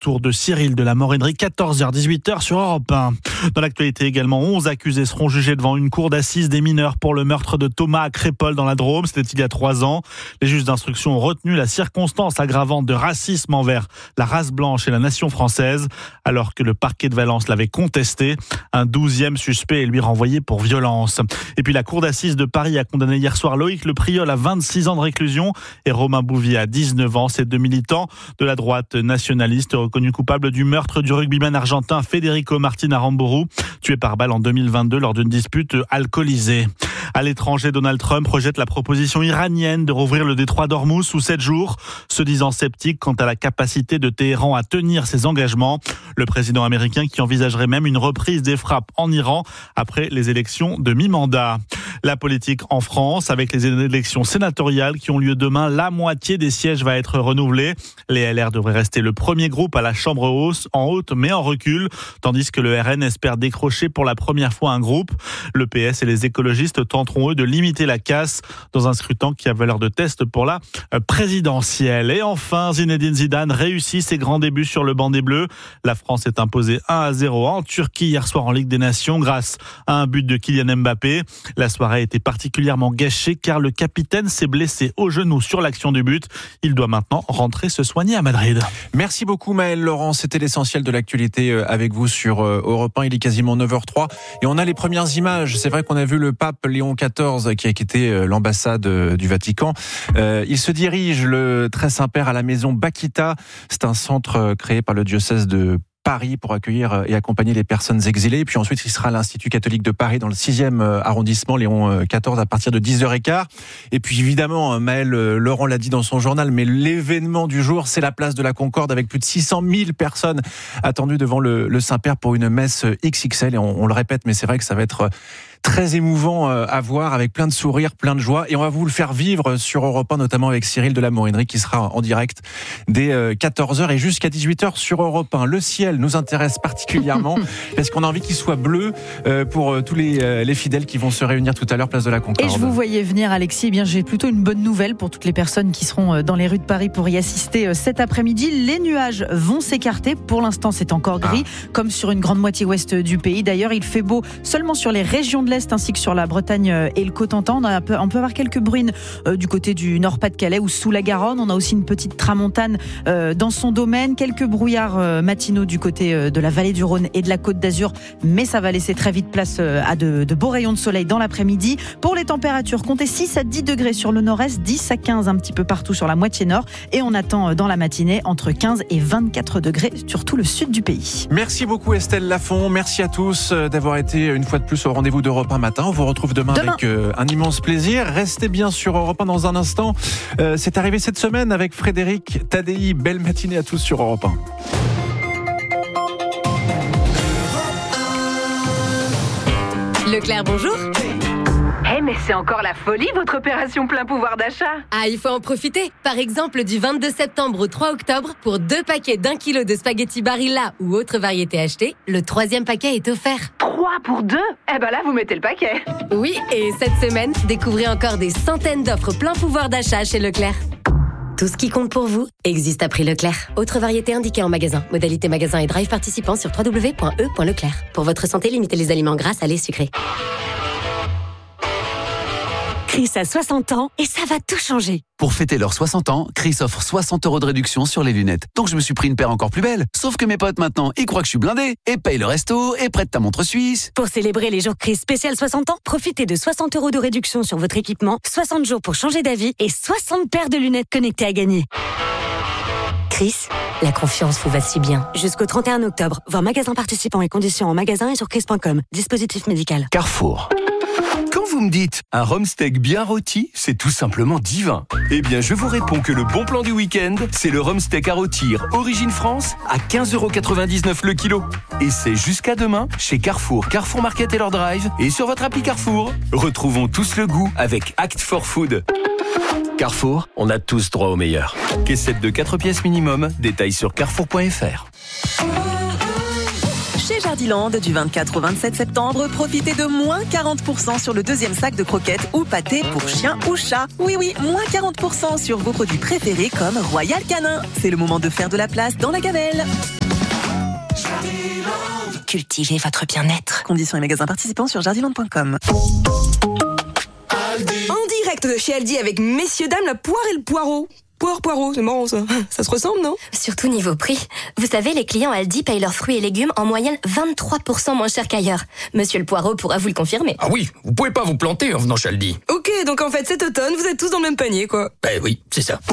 retour de Cyril de la Morinerie, 14h-18h sur Europe 1. Dans l'actualité également, 11 accusés seront jugés devant une cour d'assises des mineurs pour le meurtre de Thomas à Crépol dans la Drôme. C'était il y a 3 ans. Les juges d'instruction ont retenu la circonstance aggravante de racisme envers la race blanche et la nation française, alors que le parquet de Valence l'avait contesté. Un 12e suspect est lui renvoyé pour violence. Et puis la cour d'assises de Paris a condamné hier soir Loïc Le Priol à 26 ans de réclusion et Romain Bouvier à 19 ans. Ces deux militants de la droite nationaliste reconnus coupables du meurtre du rugbyman argentin Federico Martin Aramburu, tué par balle en 2022 lors d'une dispute alcoolisée. À l'étranger, Donald Trump rejette la proposition iranienne de rouvrir le détroit d'Ormuz sous 7 jours, se disant sceptique quant à la capacité de Téhéran à tenir ses engagements. Le président américain qui envisagerait même une reprise des frappes en Iran après les élections de mi-mandat. La politique en France, avec les élections sénatoriales qui ont lieu demain, la moitié des sièges va être renouvelée. Les LR devraient rester le premier groupe à la Chambre haute, mais en recul, tandis que le RN espère décrocher pour la première fois un groupe. Le PS et les écologistes tenteront eux de limiter la casse dans un scrutin qui a valeur de test pour la présidentielle. Et enfin, Zinedine Zidane réussit ses grands débuts sur le banc des Bleus. La France est imposée 1-0 en Turquie hier soir en Ligue des Nations grâce à un but de Kylian Mbappé. La soirée a été particulièrement gâchée car le capitaine s'est blessé au genou sur l'action du but. Il doit maintenant rentrer se soigner à Madrid. Merci beaucoup Maël Laurent, c'était l'essentiel de l'actualité avec vous sur Europe 1. Il est quasiment 9h03 et on a les premières images. C'est vrai qu'on a vu le pape Léon XIV qui a quitté l'ambassade du Vatican. Il se dirige, le très Saint-Père, à la maison Bakita. C'est un centre créé par le diocèse de Paris pour accueillir et accompagner les personnes exilées. Puis ensuite, il sera à l'Institut catholique de Paris dans le 6e arrondissement, Léon XIV, à partir de 10h15. Et puis évidemment, Maël Laurent l'a dit dans son journal, mais l'événement du jour, c'est la place de la Concorde avec plus de 600 000 personnes attendues devant le Saint-Père pour une messe XXL. Et on le répète, mais c'est vrai que ça va être très émouvant à voir, avec plein de sourires, plein de joie. Et on va vous le faire vivre sur Europe 1, notamment avec Cyril de la Morinerie qui sera en direct dès 14h et jusqu'à 18h sur Europe 1. Le ciel nous intéresse particulièrement parce qu'on a envie qu'il soit bleu pour tous les fidèles qui vont se réunir tout à l'heure place de la Concorde. Et je vous voyais venir, Alexis. Eh bien, j'ai plutôt une bonne nouvelle pour toutes les personnes qui seront dans les rues de Paris pour y assister cet après-midi. Les nuages vont s'écarter. Pour l'instant, c'est encore gris, comme sur une grande moitié ouest du pays. D'ailleurs, il fait beau seulement sur les régions de l'Est ainsi que sur la Bretagne et le Cotentin. On peut avoir quelques bruines du côté du Nord-Pas-de-Calais ou sous la Garonne. On a aussi une petite tramontane dans son domaine. Quelques brouillards matinaux du côté de la vallée du Rhône et de la Côte d'Azur. Mais ça va laisser très vite place à de beaux rayons de soleil dans l'après-midi. Pour les températures, comptez 6 à 10 degrés sur le nord-est, 10 à 15 un petit peu partout sur la moitié nord. Et on attend dans la matinée entre 15 et 24 degrés sur tout le sud du pays. Merci beaucoup Estelle Lafont. Merci à tous d'avoir été une fois de plus au rendez-vous d'Europe 1 matin. On vous retrouve demain. Avec un immense plaisir. Restez bien sur Europe 1 dans un instant. C'est arrivé cette semaine avec Frédéric Tadei. Belle matinée à tous sur Europe 1. Leclerc, bonjour. Mais c'est encore la folie, votre opération plein pouvoir d'achat. Ah, il faut en profiter. Par exemple, du 22 septembre au 3 octobre, pour 2 paquets d'1 kilo de spaghettis Barilla ou autre variété achetée, le 3e paquet est offert. 3 pour 2 ? Eh ben là, vous mettez le paquet. Oui, et cette semaine, découvrez encore des centaines d'offres plein pouvoir d'achat chez Leclerc. Tout ce qui compte pour vous existe à prix Leclerc. Autre variété indiquée en magasin. Modalité magasin et drive participant sur www.e.leclerc. Pour votre santé, limitez les aliments gras, salés, sucrés. Chris a 60 ans et ça va tout changer. Pour fêter leurs 60 ans, Chris offre 60 € de réduction sur les lunettes. Donc je me suis pris une paire encore plus belle. Sauf que mes potes maintenant, ils croient que je suis blindé et payent le resto et prêtent ta montre suisse. Pour célébrer les jours Chris spécial 60 ans, profitez de 60 € de réduction sur votre équipement, 60 jours pour changer d'avis et 60 paires de lunettes connectées à gagner. Chris, la confiance vous va si bien. Jusqu'au 31 octobre, voir magasin participants et conditions en magasin et sur chris.com. Dispositif médical. Carrefour. Quand vous me dites un rhum steak bien rôti, c'est tout simplement divin. Eh bien, je vous réponds que le bon plan du week-end, c'est le rhum steak à rôtir Origine France à 15,99 € le kilo. Et c'est jusqu'à demain chez Carrefour, Carrefour Market et leur drive et sur votre appli Carrefour. Retrouvons tous le goût avec Act for Food. Carrefour, on a tous droit au meilleur. Caissette de 4 pièces minimum, détails sur carrefour.fr. Chez Jardiland, du 24 au 27 septembre, profitez de moins 40% sur le deuxième sac de croquettes ou pâtés pour chien ou chat. Oui, moins 40% sur vos produits préférés comme Royal Canin. C'est le moment de faire de la place dans la gamelle. Cultivez votre bien-être. Conditions et magasins participants sur jardiland.com. En direct de chez Aldi avec messieurs dames la poire et le poireau. Poireau, c'est marrant ça. Ça se ressemble, non? Surtout niveau prix. Vous savez, les clients Aldi payent leurs fruits et légumes en moyenne 23% moins cher qu'ailleurs. Monsieur le Poireau pourra vous le confirmer. Ah oui, vous pouvez pas vous planter en venant chez Aldi. Ok, donc en fait cet automne, vous êtes tous dans le même panier, quoi. Ben oui, c'est ça.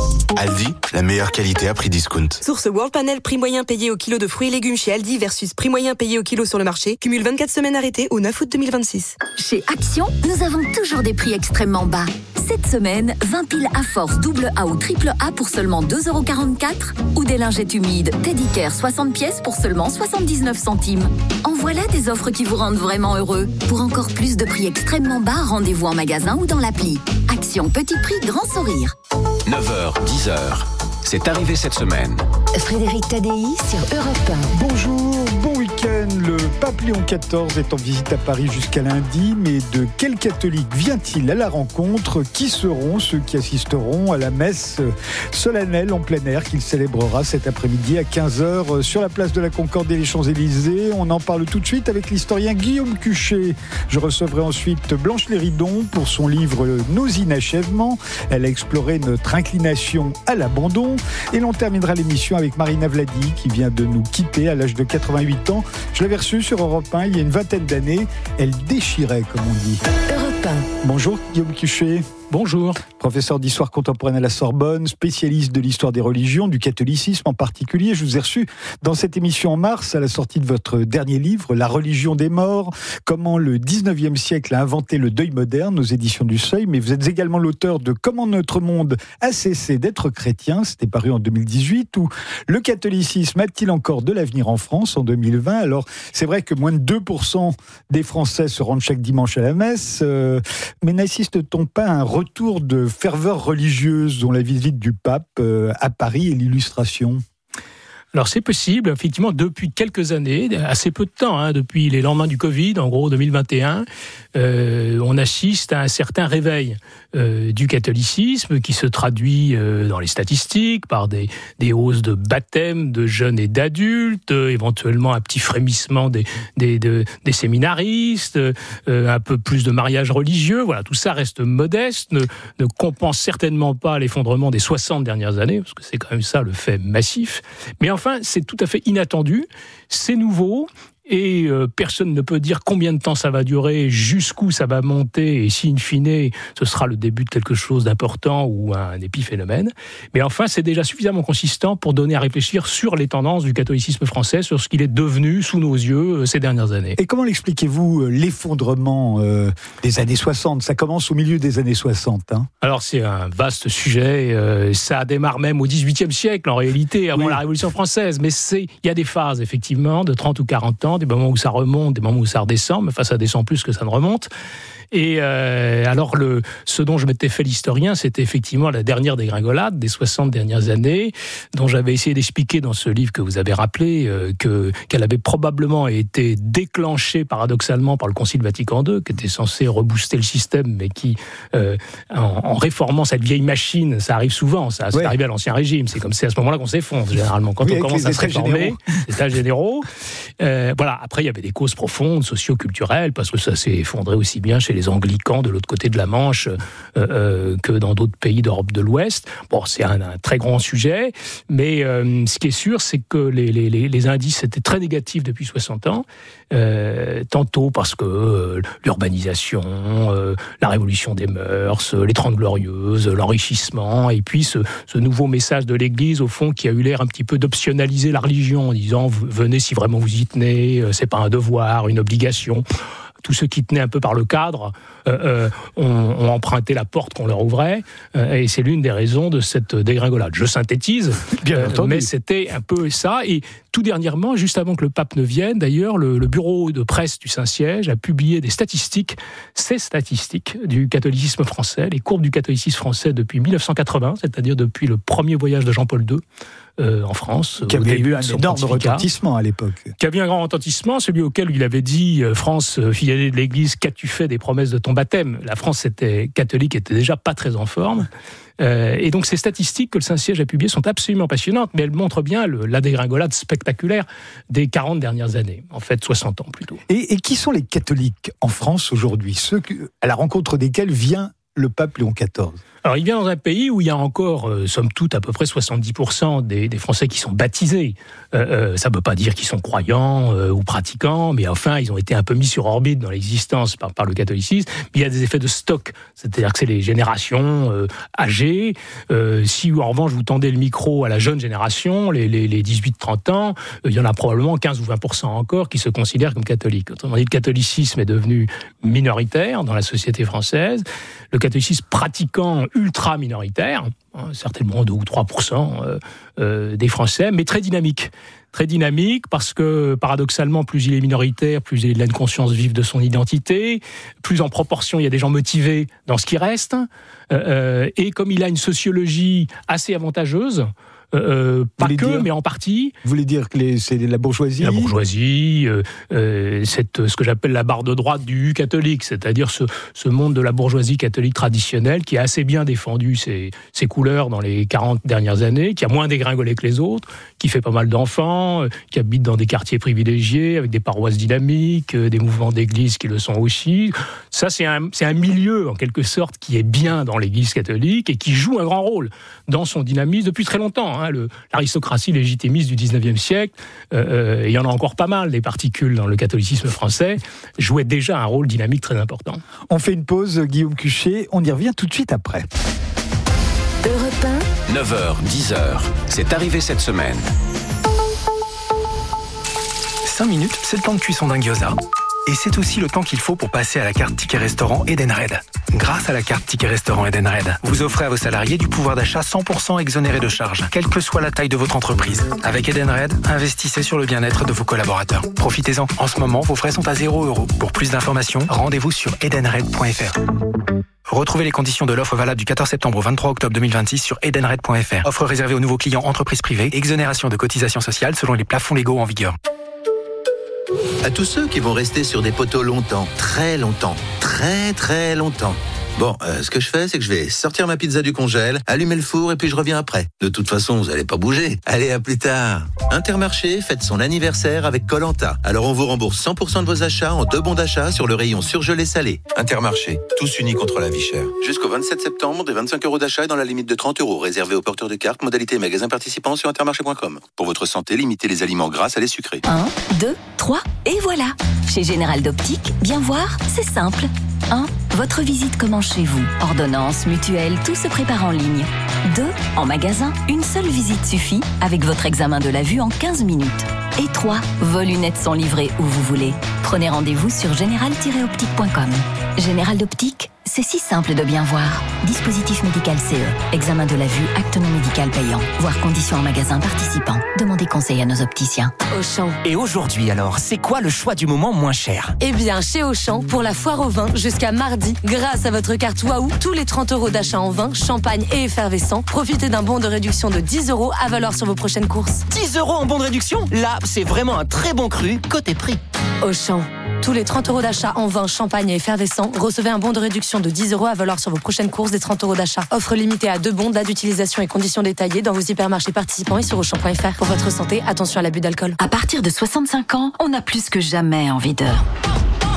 Aldi, la meilleure qualité à prix discount. Source World Panel, prix moyen payé au kilo de fruits et légumes chez Aldi versus prix moyen payé au kilo sur le marché. Cumule 24 semaines arrêtées au 9 août 2026. Chez Action, nous avons toujours des prix extrêmement bas. Cette semaine, 20 piles à force double A ou triple A pour seulement 2,44 € ou des lingettes humides Teddy Care 60 pièces pour seulement 79 centimes. En voilà des offres qui vous rendent vraiment heureux. Pour encore plus de prix extrêmement bas, rendez-vous en magasin ou dans l'appli. Action, petit prix, grand sourire. 9h, 10h. C'est arrivé cette semaine. Frédéric Tadei sur Europe 1. Bonjour, bon week-end. Le pape Léon XIV est en visite à Paris jusqu'à lundi, mais de quels catholiques vient-il à la rencontre? Qui seront ceux qui assisteront à la messe solennelle en plein air qu'il célébrera cet après-midi à 15h sur la place de la Concorde et les Champs-Élysées? On en parle tout de suite avec l'historien Guillaume Cuchet. Je recevrai ensuite Blanche Léridon pour son livre Nos inachèvements. Elle a exploré notre inclination à l'abandon. Et l'on terminera l'émission avec Marina Vladi qui vient de nous quitter à l'âge de 88 ans. Je l'avais reçue sur Europe 1 il y a une vingtaine d'années. Elle déchirait, comme on dit. Europe 1. Bonjour Guillaume Cuchet. Bonjour. Professeur d'histoire contemporaine à la Sorbonne, spécialiste de l'histoire des religions, du catholicisme en particulier. Je vous ai reçu dans cette émission en mars, à la sortie de votre dernier livre, La religion des morts, comment le 19e siècle a inventé le deuil moderne, aux éditions du Seuil. Mais vous êtes également l'auteur de Comment notre monde a cessé d'être chrétien, c'était paru en 2018, ou Le catholicisme a-t-il encore de l'avenir en France en 2020. Alors, c'est vrai que moins de 2% des Français se rendent chaque dimanche à la messe, mais n'assiste-t-on pas à un retour de ferveur religieuse dont la visite du pape à Paris est l'illustration? Alors c'est possible, effectivement, depuis quelques années, assez peu de temps, depuis les lendemains du Covid, en gros 2021, on assiste à un certain réveil du catholicisme qui se traduit dans les statistiques par des hausses de baptême de jeunes et d'adultes, éventuellement un petit frémissement des séminaristes, un peu plus de mariages religieux. Voilà, tout ça reste modeste, ne compense certainement pas l'effondrement des 60 dernières années, parce que c'est quand même ça le fait massif. Mais enfin, c'est tout à fait inattendu, c'est nouveau. Et personne ne peut dire combien de temps ça va durer, jusqu'où ça va monter, et si in fine, ce sera le début de quelque chose d'important ou un épiphénomène. Mais enfin, c'est déjà suffisamment consistant pour donner à réfléchir sur les tendances du catholicisme français, sur ce qu'il est devenu sous nos yeux ces dernières années. Et comment l'expliquez-vous, l'effondrement des années 60? Ça commence au milieu des années 60. Alors, c'est un vaste sujet. Ça démarre même au XVIIIe siècle, en réalité, avant la Révolution française. Mais il y a des phases, effectivement, de 30 ou 40 ans, des moments où ça remonte, des moments où ça redescend, mais enfin ça descend plus que ça ne remonte. Et alors, ce dont je m'étais fait l'historien, c'était effectivement la dernière dégringolade des 60 dernières années, dont j'avais essayé d'expliquer dans ce livre que vous avez rappelé, qu'elle avait probablement été déclenchée paradoxalement par le Concile Vatican II, qui était censé rebooster le système, mais qui, en réformant cette vieille machine, ça arrive souvent, ça c'est arrivé à l'Ancien Régime, c'est comme c'est à ce moment-là qu'on s'effondre, généralement, quand on commence à se réformer, les États généraux. Voilà, après il y avait des causes profondes, socio-culturelles, parce que ça s'est effondré aussi bien chez les anglicans de l'autre côté de la Manche que dans d'autres pays d'Europe de l'Ouest. Bon, c'est un très grand sujet, mais ce qui est sûr, c'est que les indices étaient très négatifs depuis 60 ans, tantôt parce que l'urbanisation, la révolution des mœurs, les 30 glorieuses, l'enrichissement, et puis ce nouveau message de l'Église, au fond, qui a eu l'air un petit peu d'optionnaliser la religion, en disant, venez si vraiment vous y tenez, c'est pas un devoir, une obligation. Tous ceux qui tenaient un peu par le cadre ont emprunté la porte qu'on leur ouvrait, et c'est l'une des raisons de cette dégringolade. Je synthétise, mais c'était un peu ça. Et tout dernièrement, juste avant que le pape ne vienne, d'ailleurs, le bureau de presse du Saint-Siège a publié ces statistiques du catholicisme français, les courbes du catholicisme français depuis 1980, c'est-à-dire depuis le premier voyage de Jean-Paul II en France. Qui avait eu un énorme retentissement à l'époque. Qui avait un grand retentissement, celui auquel il avait dit « France, fille aînée de l'Église, qu'as-tu fait des promesses de ton baptême ?» La France catholique était déjà pas très en forme. Et donc ces statistiques que le Saint-Siège a publiées sont absolument passionnantes, mais elles montrent bien la dégringolade spectaculaire des 40 dernières années, en fait 60 ans plutôt. Et qui sont les catholiques en France aujourd'hui, ceux à la rencontre desquels vient le pape Léon XIV? Alors, il vient dans un pays où il y a encore, somme toute, à peu près 70% des Français qui sont baptisés. Ça ne veut pas dire qu'ils sont croyants ou pratiquants, mais enfin, ils ont été un peu mis sur orbite dans l'existence par le catholicisme. Mais il y a des effets de stock, c'est-à-dire que c'est les générations âgées. Si, en revanche, vous tendez le micro à la jeune génération, les 18-30 ans, il y en a probablement 15 ou 20% encore qui se considèrent comme catholiques. Autrement dit, le catholicisme est devenu minoritaire dans la société française. Le catholicisme pratiquant ultra minoritaire, certainement 2 ou 3% des Français, mais très dynamique. Très dynamique parce que, paradoxalement, plus il est minoritaire, plus il a une conscience vive de son identité, plus en proportion il y a des gens motivés dans ce qui reste, et comme il a une sociologie assez avantageuse, pas que, mais en partie. Vous voulez dire que c'est la bourgeoisie ? La bourgeoisie, ce que j'appelle la barre de droite du catholique, c'est-à-dire ce monde de la bourgeoisie catholique traditionnelle qui a assez bien défendu ses couleurs dans les 40 dernières années, qui a moins dégringolé que les autres, qui fait pas mal d'enfants, qui habite dans des quartiers privilégiés, avec des paroisses dynamiques, des mouvements d'église qui le sont aussi. Ça, c'est un milieu, en quelque sorte, qui est bien dans l'église catholique et qui joue un grand rôle dans son dynamisme depuis très longtemps. L'aristocratie légitimiste du 19e siècle, il y en a encore pas mal, des particules dans le catholicisme français, jouaient déjà un rôle dynamique très important. On fait une pause, Guillaume Cuchet, on y revient tout de suite après. Europe 1. 9h, 10h, c'est arrivé cette semaine. 5 minutes, c'est le temps de cuisson d'un gyoza. Et c'est aussi le temps qu'il faut pour passer à la carte Ticket Restaurant Edenred. Grâce à la carte Ticket Restaurant Edenred, vous offrez à vos salariés du pouvoir d'achat 100% exonéré de charges, quelle que soit la taille de votre entreprise. Avec Edenred, investissez sur le bien-être de vos collaborateurs. Profitez-en. En ce moment, vos frais sont à 0 €. Pour plus d'informations, rendez-vous sur edenred.fr. Retrouvez les conditions de l'offre valable du 14 septembre au 23 octobre 2026 sur edenred.fr. Offre réservée aux nouveaux clients entreprises privées, exonération de cotisations sociales selon les plafonds légaux en vigueur. À tous ceux qui vont rester sur des poteaux longtemps, très longtemps, très très longtemps. Bon, ce que je fais, c'est que je vais sortir ma pizza du congèle, allumer le four et puis je reviens après. De toute façon, vous allez pas bouger. Allez, à plus tard. Intermarché fête son anniversaire avec Koh-Lanta. Alors on vous rembourse 100% de vos achats en 2 bons d'achat sur le rayon surgelé salé. Intermarché, tous unis contre la vie chère. Jusqu'au 27 septembre, des 25 € d'achat et dans la limite de 30 € réservés aux porteurs de cartes, modalité magasin participant sur intermarché.com. Pour votre santé, limitez les aliments gras à les sucrés. 1, 2, 3, et voilà. Chez Général d'Optique, bien voir, c'est simple. 1. Votre visite commence chez vous. Ordonnance, mutuelle, tout se prépare en ligne. 2. En magasin, une seule visite suffit avec votre examen de la vue en 15 minutes. Et 3. Vos lunettes sont livrées où vous voulez. Prenez rendez-vous sur général-optique.com. Général d'Optique, c'est si simple de bien voir. Dispositif médical CE. Examen de la vue, acte non médical payant. Voir conditions en magasin participant. Demandez conseil à nos opticiens. Auchan. Et aujourd'hui alors, c'est quoi le choix du moment moins cher ? Eh bien, chez Auchan, pour la foire au vin, jusqu'à mardi, grâce à votre carte Waouh, tous les 30 € d'achat en vin, champagne et effervescent, profitez d'un bon de réduction de 10 € à valoir sur vos prochaines courses. 10 € en bon de réduction ? Là, c'est vraiment un très bon cru côté prix. Auchan. Tous les 30 € d'achat en vin, champagne et effervescent, recevez un bon de réduction de 10 € à valoir sur vos prochaines courses des 30 € d'achat. Offre limitée à 2 bons, date d'utilisation et conditions détaillées dans vos hypermarchés participants et sur Auchan.fr. Pour votre santé, attention à l'abus d'alcool. À partir de 65 ans, on a plus que jamais envie de... Bougez !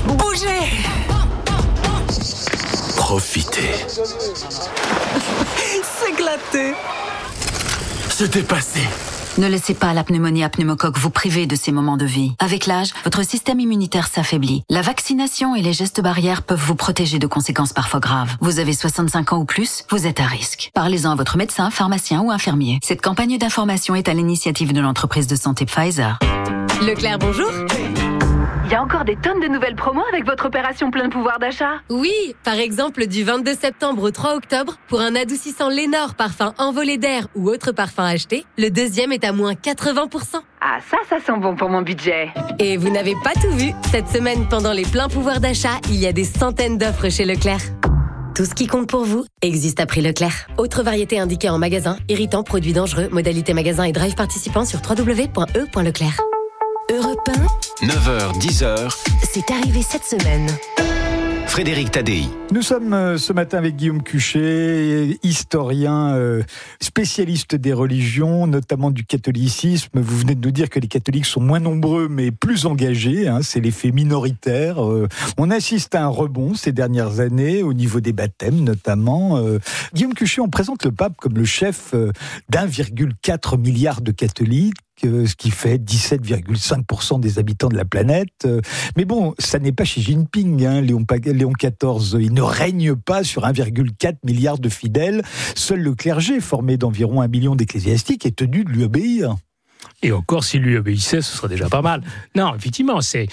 Profitez. S'éclater. Se dépasser. Ne laissez pas la pneumonie à pneumocoque vous priver de ces moments de vie. Avec l'âge, votre système immunitaire s'affaiblit. La vaccination et les gestes barrières peuvent vous protéger de conséquences parfois graves. Vous avez 65 ans ou plus, vous êtes à risque. Parlez-en à votre médecin, pharmacien ou infirmier. Cette campagne d'information est à l'initiative de l'entreprise de santé Pfizer. Leclerc, bonjour. Il y a encore des tonnes de nouvelles promos avec votre opération plein pouvoir d'achat. Oui, par exemple du 22 septembre au 3 octobre, pour un adoucissant Lénore parfum envolé d'air ou autre parfum acheté, le deuxième est à moins 80%. Ah ça sent bon pour mon budget. Et vous n'avez pas tout vu. Cette semaine, pendant les pleins pouvoirs d'achat, il y a des centaines d'offres chez Leclerc. Tout ce qui compte pour vous existe à prix Leclerc. Autre variété indiquée en magasin, irritant, produits dangereux, modalité magasin et drive participant sur www.e.leclerc. Europe 1, 9h, 10h. C'est arrivé cette semaine. Frédéric Tadei. Nous sommes ce matin avec Guillaume Cuchet, historien, spécialiste des religions, notamment du catholicisme. Vous venez de nous dire que les catholiques sont moins nombreux mais plus engagés, c'est l'effet minoritaire. On assiste à un rebond ces dernières années au niveau des baptêmes notamment. Guillaume Cuchet, on présente le pape comme le chef d'1,4 milliard de catholiques, ce qui fait 17,5% des habitants de la planète. Mais bon, ça n'est pas Xi Jinping, Léon XIV. Il ne règne pas sur 1,4 milliard de fidèles. Seul le clergé, formé d'environ 1 million d'ecclésiastiques, est tenu de lui obéir. Et encore, s'il lui obéissait, ce serait déjà pas mal. Non, effectivement, c'est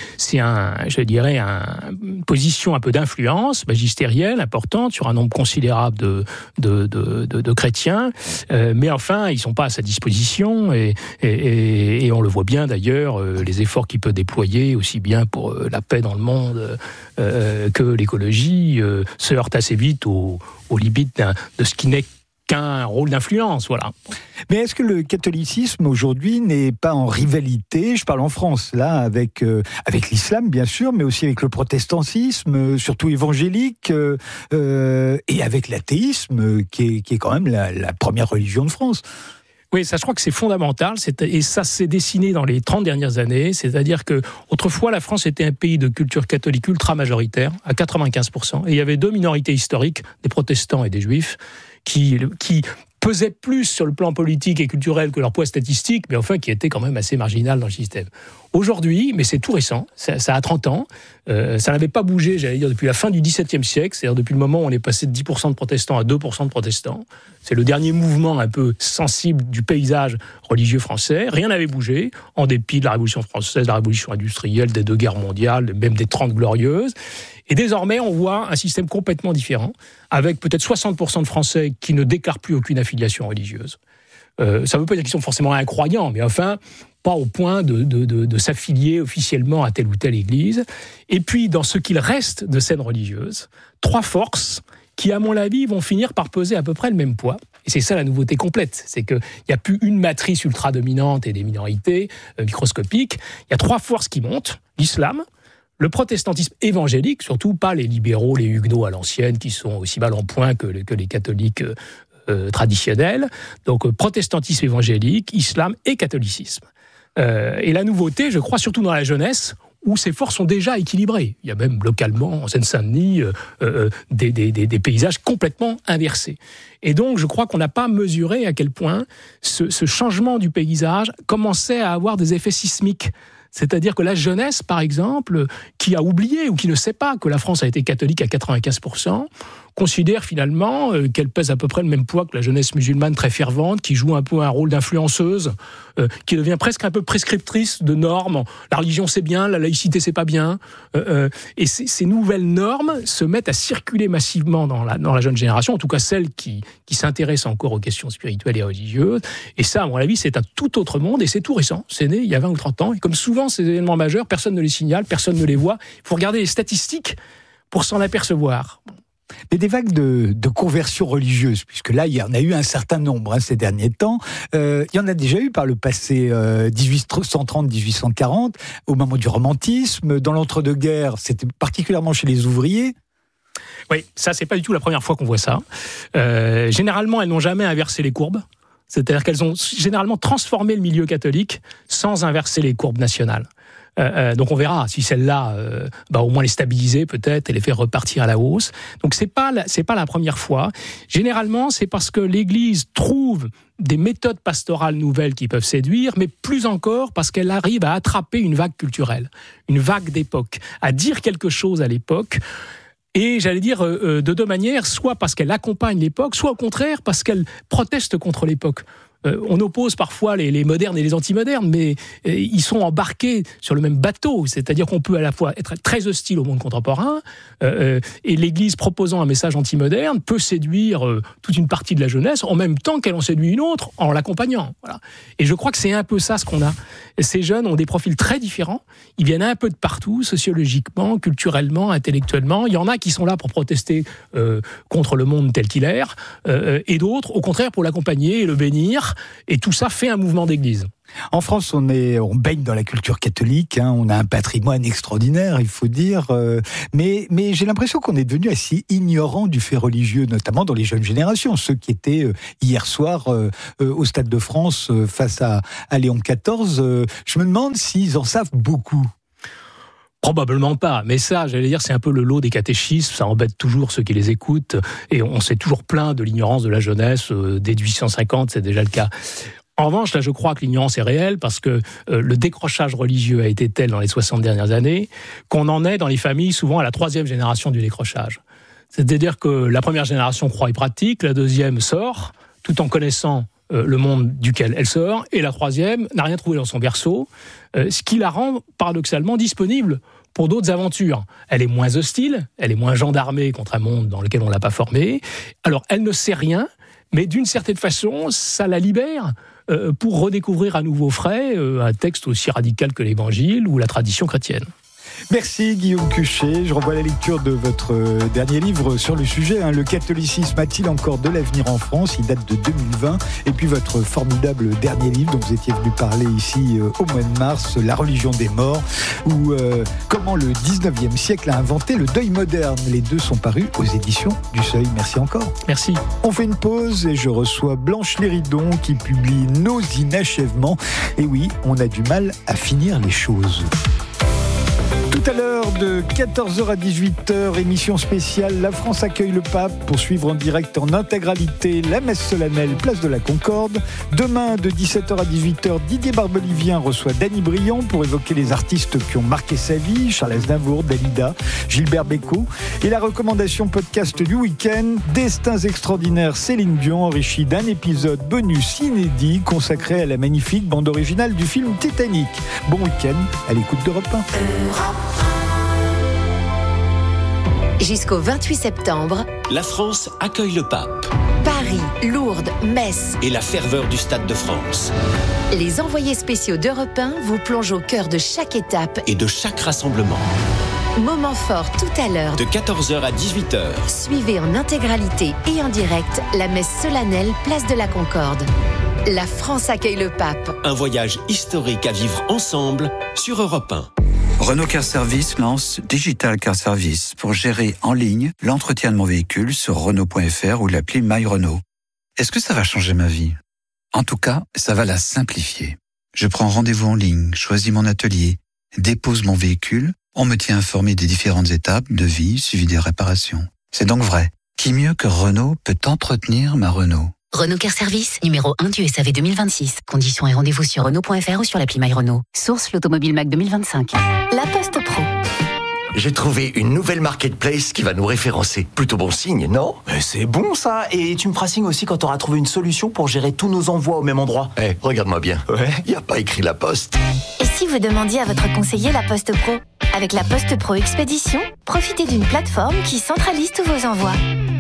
une position un peu d'influence magistérielle importante sur un nombre considérable de chrétiens. Mais enfin, ils sont pas à sa disposition et on le voit bien d'ailleurs, les efforts qu'il peut déployer, aussi bien pour la paix dans le monde que l'écologie, se heurtent assez vite aux limites de ce qui n'est qu'un rôle d'influence, voilà. Mais est-ce que le catholicisme aujourd'hui n'est pas en rivalité, je parle en France là, avec l'islam bien sûr, mais aussi avec le protestantisme, surtout évangélique, et avec l'athéisme qui est quand même la première religion de France? Oui, ça, je crois que c'est fondamental, et ça s'est dessiné dans les 30 dernières années, c'est-à-dire que autrefois la France était un pays de culture catholique ultra majoritaire, à 95%, et il y avait deux minorités historiques, des protestants et des juifs, qui pesaient plus sur le plan politique et culturel que leur poids statistique, mais enfin qui étaient quand même assez marginal dans le système. Aujourd'hui, mais c'est tout récent, ça a 30 ans, ça n'avait pas bougé, j'allais dire, depuis la fin du XVIIe siècle, c'est-à-dire depuis le moment où on est passé de 10% de protestants à 2% de protestants. C'est le dernier mouvement un peu sensible du paysage religieux français. Rien n'avait bougé, en dépit de la Révolution française, de la Révolution industrielle, des deux guerres mondiales, même des 30 glorieuses. Et désormais, on voit un système complètement différent, avec peut-être 60% de Français qui ne déclarent plus aucune affiliation religieuse. Ça ne veut pas dire qu'ils sont forcément incroyants, mais enfin, pas au point de s'affilier officiellement à telle ou telle église. Et puis, dans ce qu'il reste de scène religieuse, 3 forces qui, à mon avis, vont finir par peser à peu près le même poids. Et c'est ça la nouveauté complète, c'est qu'il n'y a plus une matrice ultra-dominante et des minorités microscopiques. Il y a 3 forces qui montent, l'islam, le protestantisme évangélique, surtout pas les libéraux, les huguenots à l'ancienne, qui sont aussi mal en point que les catholiques traditionnels. Donc protestantisme évangélique, islam et catholicisme. Et la nouveauté, je crois, surtout dans la jeunesse, où ces forces sont déjà équilibrées. Il y a même localement, en Seine-Saint-Denis, des paysages complètement inversés. Et donc, je crois qu'on n'a pas mesuré à quel point ce changement du paysage commençait à avoir des effets sismiques. C'est-à-dire que la jeunesse, par exemple, qui a oublié ou qui ne sait pas que la France a été catholique à 95%, considère finalement qu'elle pèse à peu près le même poids que la jeunesse musulmane très fervente, qui joue un peu un rôle d'influenceuse, qui devient presque un peu prescriptrice de normes. La religion c'est bien, la laïcité c'est pas bien. Et ces nouvelles normes se mettent à circuler massivement dans la jeune génération, en tout cas celle qui s'intéresse encore aux questions spirituelles et religieuses. Et ça, à mon avis, c'est un tout autre monde, et c'est tout récent. C'est né il y a 20 ou 30 ans. Et comme souvent, ces événements majeurs, personne ne les signale, personne ne les voit. Il faut regarder les statistiques pour s'en apercevoir. Mais des vagues de conversion religieuse, puisque là, il y en a eu un certain nombre ces derniers temps. Il y en a déjà eu par le passé, 1830-1840, au moment du romantisme. Dans l'entre-deux-guerres, c'était particulièrement chez les ouvriers. Oui, ça, c'est pas du tout la première fois qu'on voit ça. Généralement, elles n'ont jamais inversé les courbes. C'est-à-dire qu'elles ont généralement transformé le milieu catholique sans inverser les courbes nationales. Donc on verra si celle-là, au moins les stabiliser peut-être et les faire repartir à la hausse. Donc c'est pas la première fois. Généralement, c'est parce que l'Église trouve des méthodes pastorales nouvelles qui peuvent séduire, mais plus encore parce qu'elle arrive à attraper une vague culturelle, une vague d'époque, à dire quelque chose à l'époque. Et j'allais dire de deux manières, soit parce qu'elle accompagne l'époque, soit au contraire parce qu'elle proteste contre l'époque. On oppose parfois les modernes et les anti-modernes, mais ils sont embarqués sur le même bateau. C'est-à-dire qu'on peut à la fois être très hostile au monde contemporain, et l'Église proposant un message anti-moderne peut séduire toute une partie de la jeunesse en même temps qu'elle en séduit une autre en l'accompagnant. Voilà. Et je crois que c'est un peu ça ce qu'on a. Ces jeunes ont des profils très différents. Ils viennent un peu de partout, sociologiquement, culturellement, intellectuellement. Il y en a qui sont là pour protester contre le monde tel qu'il est, et d'autres, au contraire, pour l'accompagner et le bénir. Et tout ça fait un mouvement d'église. En France, on baigne dans la culture catholique, on a un patrimoine extraordinaire, il faut dire, mais j'ai l'impression qu'on est devenu assez ignorant du fait religieux, notamment dans les jeunes générations, ceux qui étaient hier soir au Stade de France face à Léon XIV. Je me demande s'ils en savent beaucoup. Probablement pas, mais ça, j'allais dire, c'est un peu le lot des catéchismes, ça embête toujours ceux qui les écoutent, et on s'est toujours plaint de l'ignorance de la jeunesse, dès 1850, c'est déjà le cas. En revanche, là, je crois que l'ignorance est réelle parce que le décrochage religieux a été tel dans les 60 dernières années qu'on en est dans les familles souvent à la 3e génération du décrochage. C'est-à-dire que la première génération croit et pratique, la deuxième sort, tout en connaissant le monde duquel elle sort, et la troisième n'a rien trouvé dans son berceau, ce qui la rend paradoxalement disponible pour d'autres aventures. Elle est moins hostile, elle est moins gendarmée contre un monde dans lequel on ne l'a pas formée. Alors, elle ne sait rien, mais d'une certaine façon, ça la libère pour redécouvrir à nouveau frais un texte aussi radical que l'Évangile ou la tradition chrétienne. Merci Guillaume Cuchet. Je renvoie à la lecture de votre dernier livre sur le sujet. Le catholicisme a-t-il encore de l'avenir en France ? Il date de 2020. Et puis votre formidable dernier livre dont vous étiez venu parler ici au mois de mars, La religion des morts, ou comment le 19e siècle a inventé le deuil moderne. Les deux sont parus aux éditions du Seuil. Merci encore. Merci. On fait une pause et je reçois Blanche Léridon qui publie Nos inachèvements. Et oui, on a du mal à finir les choses. Tout à l'heure, de 14h à 18h, émission spéciale La France accueille le pape pour suivre en direct en intégralité la messe solennelle Place de la Concorde. Demain, de 17h à 18h, Didier Barbelivien reçoit Dany Briand pour évoquer les artistes qui ont marqué sa vie, Charles Aznavour, Dalida, Gilbert Bécaud. Et la recommandation podcast du week-end, Destins extraordinaires Céline Dion, enrichi d'un épisode bonus inédit consacré à la magnifique bande originale du film Titanic. Bon week-end à l'écoute d'Europe 1. Jusqu'au 28 septembre, la France accueille le pape. Paris, Lourdes, Metz et la ferveur du Stade de France. Les envoyés spéciaux d'Europe 1 vous plongent au cœur de chaque étape et de chaque rassemblement. Moment fort tout à l'heure. De 14h à 18h. Suivez en intégralité et en direct la messe solennelle Place de la Concorde. La France accueille le pape. Un voyage historique à vivre ensemble sur Europe 1. Renault Car Service lance Digital Car Service pour gérer en ligne l'entretien de mon véhicule sur Renault.fr ou l'appli My Renault. Est-ce que ça va changer ma vie ? En tout cas, ça va la simplifier. Je prends rendez-vous en ligne, choisis mon atelier, dépose mon véhicule, on me tient informé des différentes étapes, devis, suivi des réparations. C'est donc vrai. Qui mieux que Renault peut entretenir ma Renault ? Renault Car Service, numéro 1 du SAV 2026. Conditions et rendez-vous sur Renault.fr ou sur l'appli My Renault. Source l'Automobile Mac 2025. La Poste Pro. J'ai trouvé une nouvelle marketplace qui va nous référencer. Plutôt bon signe, non ? C'est bon ça. Et tu me feras signe aussi quand tu auras trouvé une solution pour gérer tous nos envois au même endroit. Regarde-moi bien. Ouais. Y a pas écrit La Poste. Et si vous demandiez à votre conseiller La Poste Pro ? Avec La Poste Pro Expédition, profitez d'une plateforme qui centralise tous vos envois.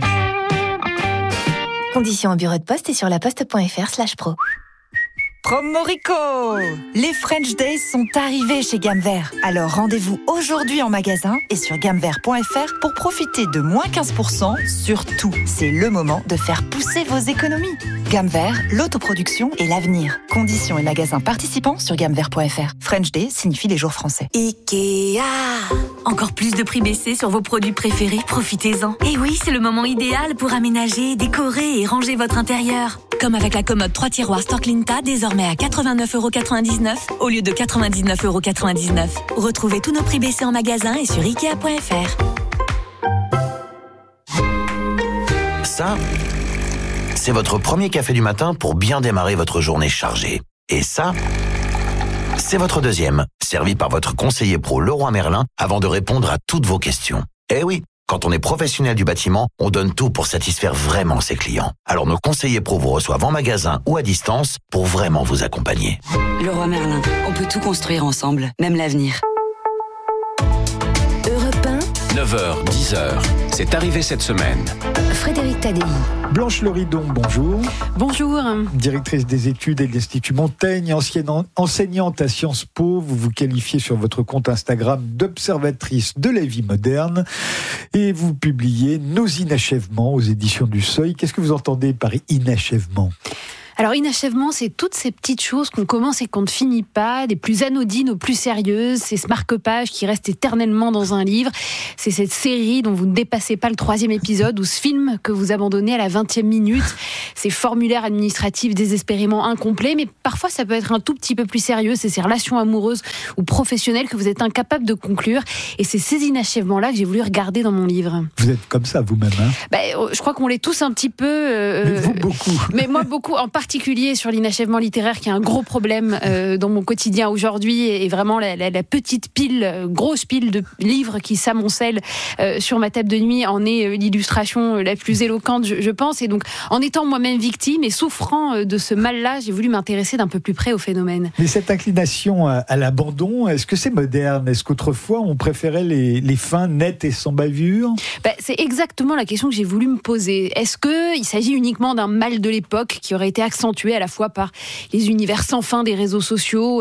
Conditions au bureau de poste et sur laposte.fr/pro. Promorico! Les French Days sont arrivés chez Gamme Vert. Alors rendez-vous aujourd'hui en magasin et sur gammevert.fr pour profiter de moins 15% sur tout. C'est le moment de faire pousser vos économies. Gamme Vert, l'autoproduction et l'avenir. Conditions et magasins participants sur gammevert.fr. French Day signifie les jours français. Ikea! Encore plus de prix baissés sur vos produits préférés, profitez-en. Et oui, c'est le moment idéal pour aménager, décorer et ranger votre intérieur. Comme avec la commode 3 tiroirs Storklinta, désormais à 89,99€ au lieu de 99,99€. Retrouvez tous nos prix baissés en magasin et sur Ikea.fr. Ça, c'est votre premier café du matin pour bien démarrer votre journée chargée. Et ça, c'est votre deuxième, servi par votre conseiller pro Leroy Merlin avant de répondre à toutes vos questions. Eh oui, Quand on est professionnel du bâtiment, on donne tout pour satisfaire vraiment ses clients. Alors nos conseillers pro vous reçoivent en magasin ou à distance pour vraiment vous accompagner. Leroy Merlin, on peut tout construire ensemble, même l'avenir. 9h, 10h, c'est arrivé cette semaine. Frédéric Tadei. Blanche Loridon, bonjour. Bonjour. Directrice des études et de l'Institut Montaigne, enseignante à Sciences Po. Vous vous qualifiez sur votre compte Instagram d'observatrice de la vie moderne et vous publiez Nos inachèvements aux éditions du Seuil. Qu'est-ce que vous entendez par inachèvement ? Alors, inachèvement, c'est toutes ces petites choses qu'on commence et qu'on ne finit pas, des plus anodines aux plus sérieuses. C'est ce marque-page qui reste éternellement dans un livre. C'est cette série dont vous ne dépassez pas le 3e épisode ou ce film que vous abandonnez à la 20e minute. Ces formulaires administratifs désespérément incomplets, mais parfois ça peut être un tout petit peu plus sérieux. C'est ces relations amoureuses ou professionnelles que vous êtes incapable de conclure. Et c'est ces inachèvements-là que j'ai voulu regarder dans mon livre. Vous êtes comme ça vous-même, hein ? Je crois qu'on l'est tous un petit peu. Mais vous, beaucoup. Mais moi, beaucoup. En particulier sur l'inachèvement littéraire, qui est un gros problème dans mon quotidien aujourd'hui, et vraiment la petite pile, grosse pile de livres qui s'amoncellent sur ma table de nuit en est l'illustration la plus éloquente, je pense. Et donc, en étant moi-même victime et souffrant de ce mal-là, j'ai voulu m'intéresser d'un peu plus près au phénomène. Mais cette inclination à l'abandon, est-ce que c'est moderne ? Est-ce qu'autrefois, on préférait les fins nettes et sans bavure ? C'est exactement la question que j'ai voulu me poser. Est-ce qu'il s'agit uniquement d'un mal de l'époque qui aurait été accentué à la fois par les univers sans fin des réseaux sociaux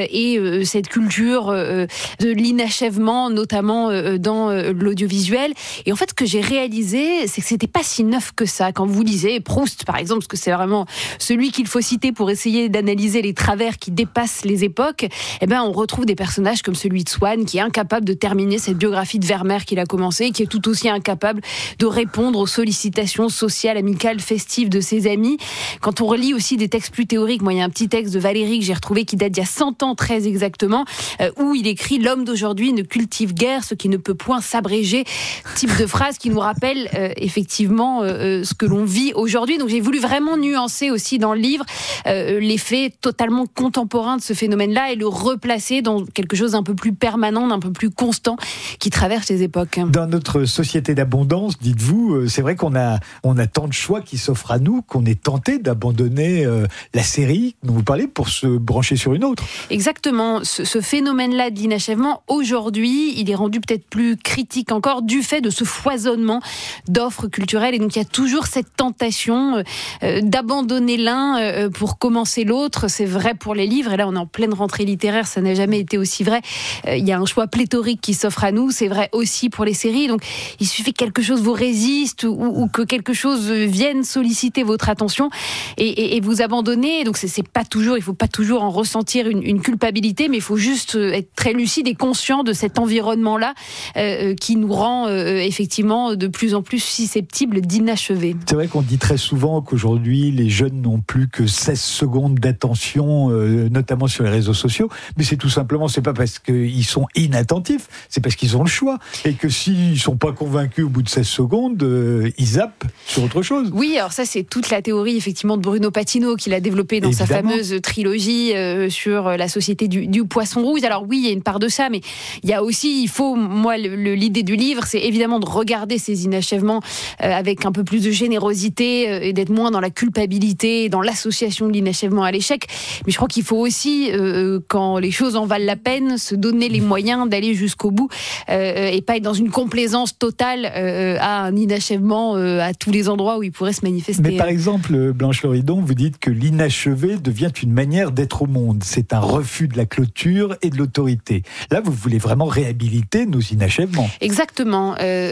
et cette culture de l'inachèvement, notamment dans l'audiovisuel. Et en fait, ce que j'ai réalisé, c'est que c'était pas si neuf que ça. Quand vous lisez Proust, par exemple, parce que c'est vraiment celui qu'il faut citer pour essayer d'analyser les travers qui dépassent les époques, on retrouve des personnages comme celui de Swann, qui est incapable de terminer cette biographie de Vermeer qu'il a commencé, qui est tout aussi incapable de répondre aux sollicitations sociales, amicales, festives de ses amis. Quand on relit aussi des textes plus théoriques, moi il y a un petit texte de Valéry que j'ai retrouvé qui date d'il y a 100 ans très exactement, où il écrit « L'homme d'aujourd'hui ne cultive guère ce qui ne peut point s'abréger », type de phrase qui nous rappelle effectivement ce que l'on vit aujourd'hui. Donc j'ai voulu vraiment nuancer aussi dans le livre l'effet totalement contemporain de ce phénomène-là et le replacer dans quelque chose d'un peu plus permanent, d'un peu plus constant qui traverse les époques. Dans notre société d'abondance, dites-vous, c'est vrai qu'on a tant de choix qui s'offrent à nous qu'on est tenté d'abandonner la série dont vous parlez pour se brancher sur une autre. Exactement. Ce phénomène-là de l'inachèvement, aujourd'hui, il est rendu peut-être plus critique encore du fait de ce foisonnement d'offres culturelles. Et donc, il y a toujours cette tentation d'abandonner l'un pour commencer l'autre. C'est vrai pour les livres. Et là, on est en pleine rentrée littéraire. Ça n'a jamais été aussi vrai. Il y a un choix pléthorique qui s'offre à nous. C'est vrai aussi pour les séries. Donc, il suffit que quelque chose vous résiste ou que quelque chose vienne solliciter votre attention et vous abandonner. Donc, c'est pas toujours, il faut pas toujours en ressentir une culpabilité, mais il faut juste être très lucide et conscient de cet environnement-là qui nous rend effectivement de plus en plus susceptibles d'inachever. C'est vrai qu'on dit très souvent qu'aujourd'hui, les jeunes n'ont plus que 16 secondes d'attention, notamment sur les réseaux sociaux, mais c'est tout simplement, c'est pas parce qu'ils sont inattentifs, c'est parce qu'ils ont le choix, et que s'ils sont pas convaincus au bout de 16 secondes, ils zappent sur autre chose. Oui, alors ça, c'est toute la théorie effectivement de Bruno Patino qu'il a développée dans sa fameuse trilogie sur la société du poisson rouge. Alors oui, il y a une part de ça, mais il y a aussi, l'idée du livre, c'est évidemment de regarder ces inachèvements avec un peu plus de générosité et d'être moins dans la culpabilité, dans l'association de l'inachèvement à l'échec. Mais je crois qu'il faut aussi, quand les choses en valent la peine, se donner les moyens d'aller jusqu'au bout et pas être dans une complaisance totale à un inachèvement à tous les endroits où il pourrait se manifester. Mais par exemple, Blanche Loridon, vous dites que l'inachevé devient une manière d'être au monde. C'est un refus de la clôture et de l'autorité. Là, vous voulez vraiment réhabiliter nos inachèvements. Exactement.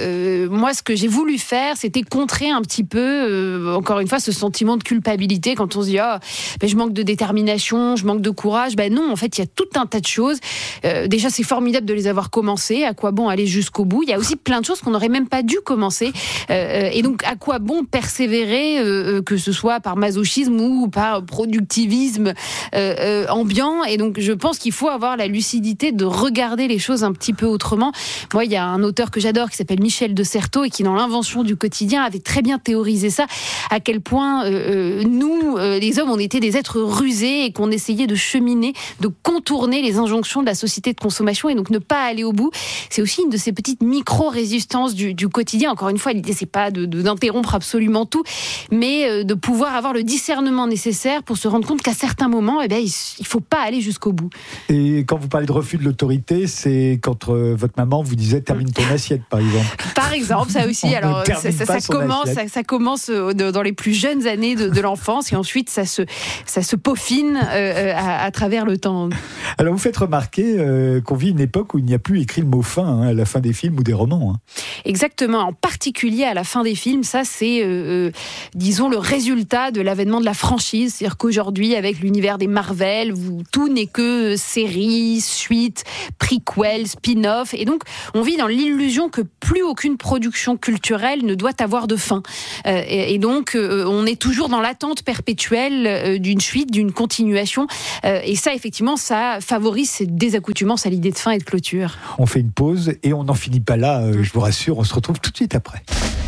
Moi, ce que j'ai voulu faire, c'était contrer un petit peu, encore une fois, ce sentiment de culpabilité quand on se dit je manque de détermination, je manque de courage. Non, en fait, il y a tout un tas de choses. Déjà, c'est formidable de les avoir commencées. À quoi bon aller jusqu'au bout ? Il y a aussi plein de choses qu'on n'aurait même pas dû commencer. Et donc, à quoi bon persévérer, que ce soit par masochisme écologisme ou par productivisme ambiant. Et donc, je pense qu'il faut avoir la lucidité de regarder les choses un petit peu autrement. Moi, il y a un auteur que j'adore qui s'appelle Michel de Certeau et qui, dans l'invention du quotidien, avait très bien théorisé ça, à quel point nous, les hommes, on était des êtres rusés et qu'on essayait de cheminer, de contourner les injonctions de la société de consommation et donc ne pas aller au bout. C'est aussi une de ces petites micro-résistances du quotidien. Encore une fois, l'idée, c'est pas d'interrompre absolument tout, mais de pouvoir avoir le discernement nécessaire pour se rendre compte qu'à certains moments, il faut pas aller jusqu'au bout. Et quand vous parlez de refus de l'autorité, c'est quand votre maman vous disait termine ton assiette, par exemple. Par exemple, ça aussi. Alors, ça commence dans les plus jeunes années de l'enfance et ensuite ça se peaufine à travers le temps. Alors, vous faites remarquer qu'on vit une époque où il n'y a plus écrit le mot fin à la fin des films ou des romans. Exactement. En particulier à la fin des films, ça c'est, disons, le résultat de l'avènement de la franchise. C'est-à-dire qu'aujourd'hui, avec l'univers des Marvel, tout n'est que séries, suites, prequels, spin-off. Et donc, on vit dans l'illusion que plus aucune production culturelle ne doit avoir de fin. Et donc, on est toujours dans l'attente perpétuelle d'une suite, d'une continuation. Et ça, effectivement, ça favorise cette désaccoutumance à l'idée de fin et de clôture. On fait une pause et on n'en finit pas là, je vous rassure, on se retrouve tout de suite après.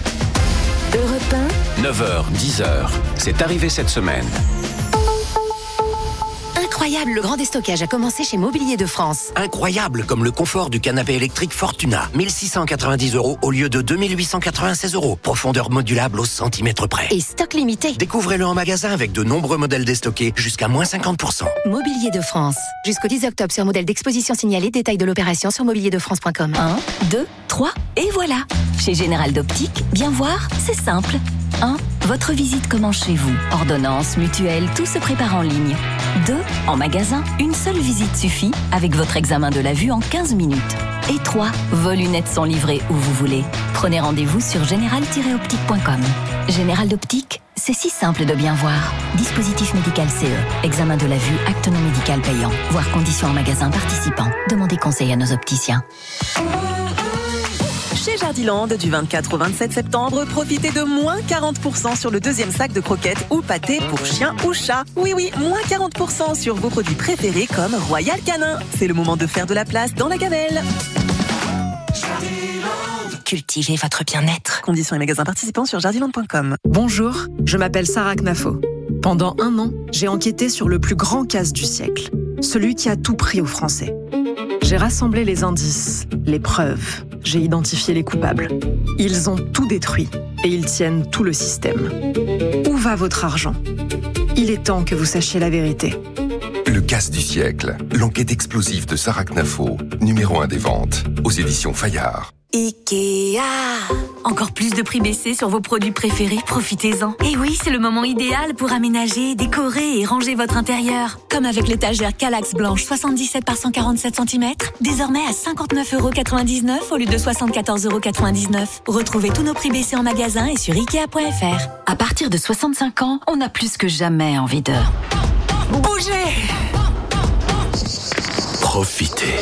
Europe 1. 9h, 10h, c'est arrivé cette semaine. Incroyable, le grand déstockage a commencé chez Mobilier de France. Incroyable, comme le confort du canapé électrique Fortuna. 1690 € au lieu de 2896 €. Profondeur modulable au centimètre près. Et stock limité. Découvrez-le en magasin avec de nombreux modèles déstockés jusqu'à moins 50%. Mobilier de France. Jusqu'au 10 octobre sur modèle d'exposition signalé. Détail de l'opération sur mobilierdefrance.com. 1, 2, 3 et voilà. Chez Général d'Optique, bien voir, c'est simple. 1. Votre visite commence chez vous. Ordonnance, mutuelle, tout se prépare en ligne. 2. En magasin, une seule visite suffit avec votre examen de la vue en 15 minutes. Et 3. Vos lunettes sont livrées où vous voulez. Prenez rendez-vous sur général-optique.com. Général d'Optique, c'est si simple de bien voir. Dispositif médical CE. Examen de la vue, acte non médical payant. Voir conditions en magasin participant. Demandez conseil à nos opticiens. Chez Jardiland, du 24 au 27 septembre, profitez de moins 40% sur le deuxième sac de croquettes ou pâtés pour chien ou chat. Oui, moins 40% sur vos produits préférés comme Royal Canin. C'est le moment de faire de la place dans la gamelle. Cultivez votre bien-être. Conditions et magasins participants sur jardiland.com. Bonjour, je m'appelle Sarah Knafo. Pendant 1 an, j'ai enquêté sur le plus grand casse du siècle, celui qui a tout pris aux Français. J'ai rassemblé les indices, les preuves, j'ai identifié les coupables. Ils ont tout détruit et ils tiennent tout le système. Où va votre argent ? Il est temps que vous sachiez la vérité. Le casse du siècle, l'enquête explosive de Sarah Knafo, numéro 1 des ventes, aux éditions Fayard. Ikea. Encore plus de prix baissés sur vos produits préférés, profitez-en. Et oui, c'est le moment idéal pour aménager, décorer et ranger votre intérieur. Comme avec l'étagère Kallax blanche 77 par 147 cm, désormais à 59,99 € au lieu de 74,99 €. Retrouvez tous nos prix baissés en magasin et sur Ikea.fr. À partir de 65 ans, on a plus que jamais envie de... Bougez. Profitez.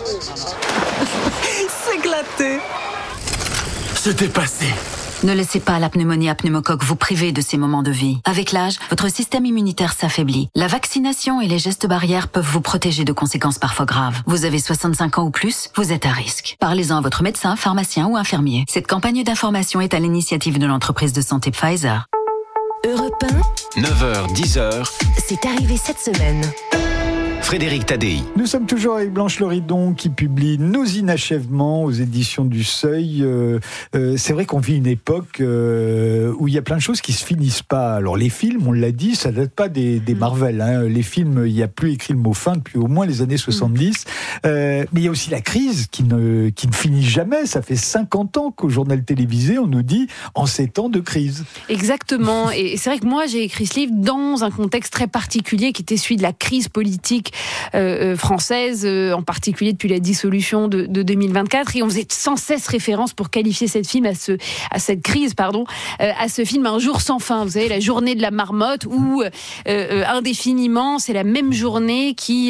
S'éclater. C'était passé. Ne laissez pas la pneumonie à pneumocoque vous priver de ces moments de vie. Avec l'âge, votre système immunitaire s'affaiblit. La vaccination et les gestes barrières peuvent vous protéger de conséquences parfois graves. Vous avez 65 ans ou plus, vous êtes à risque. Parlez-en à votre médecin, pharmacien ou infirmier. Cette campagne d'information est à l'initiative de l'entreprise de santé Pfizer. Europe 1. 9h, 10h. C'est arrivé cette semaine. Frédéric Tadei. Nous sommes toujours avec Blanche Loridon qui publie Nos inachèvements aux éditions du Seuil. C'est vrai qu'on vit une époque où il y a plein de choses qui se finissent pas. Alors les films, on l'a dit, ça date pas des Marvel. Les films, il n'y a plus écrit le mot fin depuis au moins les années 70. Mais il y a aussi la crise qui ne finit jamais. Ça fait 50 ans qu'au journal télévisé, on nous dit en 7 ans de crise. Exactement. Et c'est vrai que moi, j'ai écrit ce livre dans un contexte très particulier qui était celui de la crise politique française, en particulier depuis la dissolution de 2024. Et on faisait sans cesse référence pour qualifier cette film à cette crise, à ce film Un jour sans fin. Vous savez, la journée de la marmotte où indéfiniment, c'est la même journée qui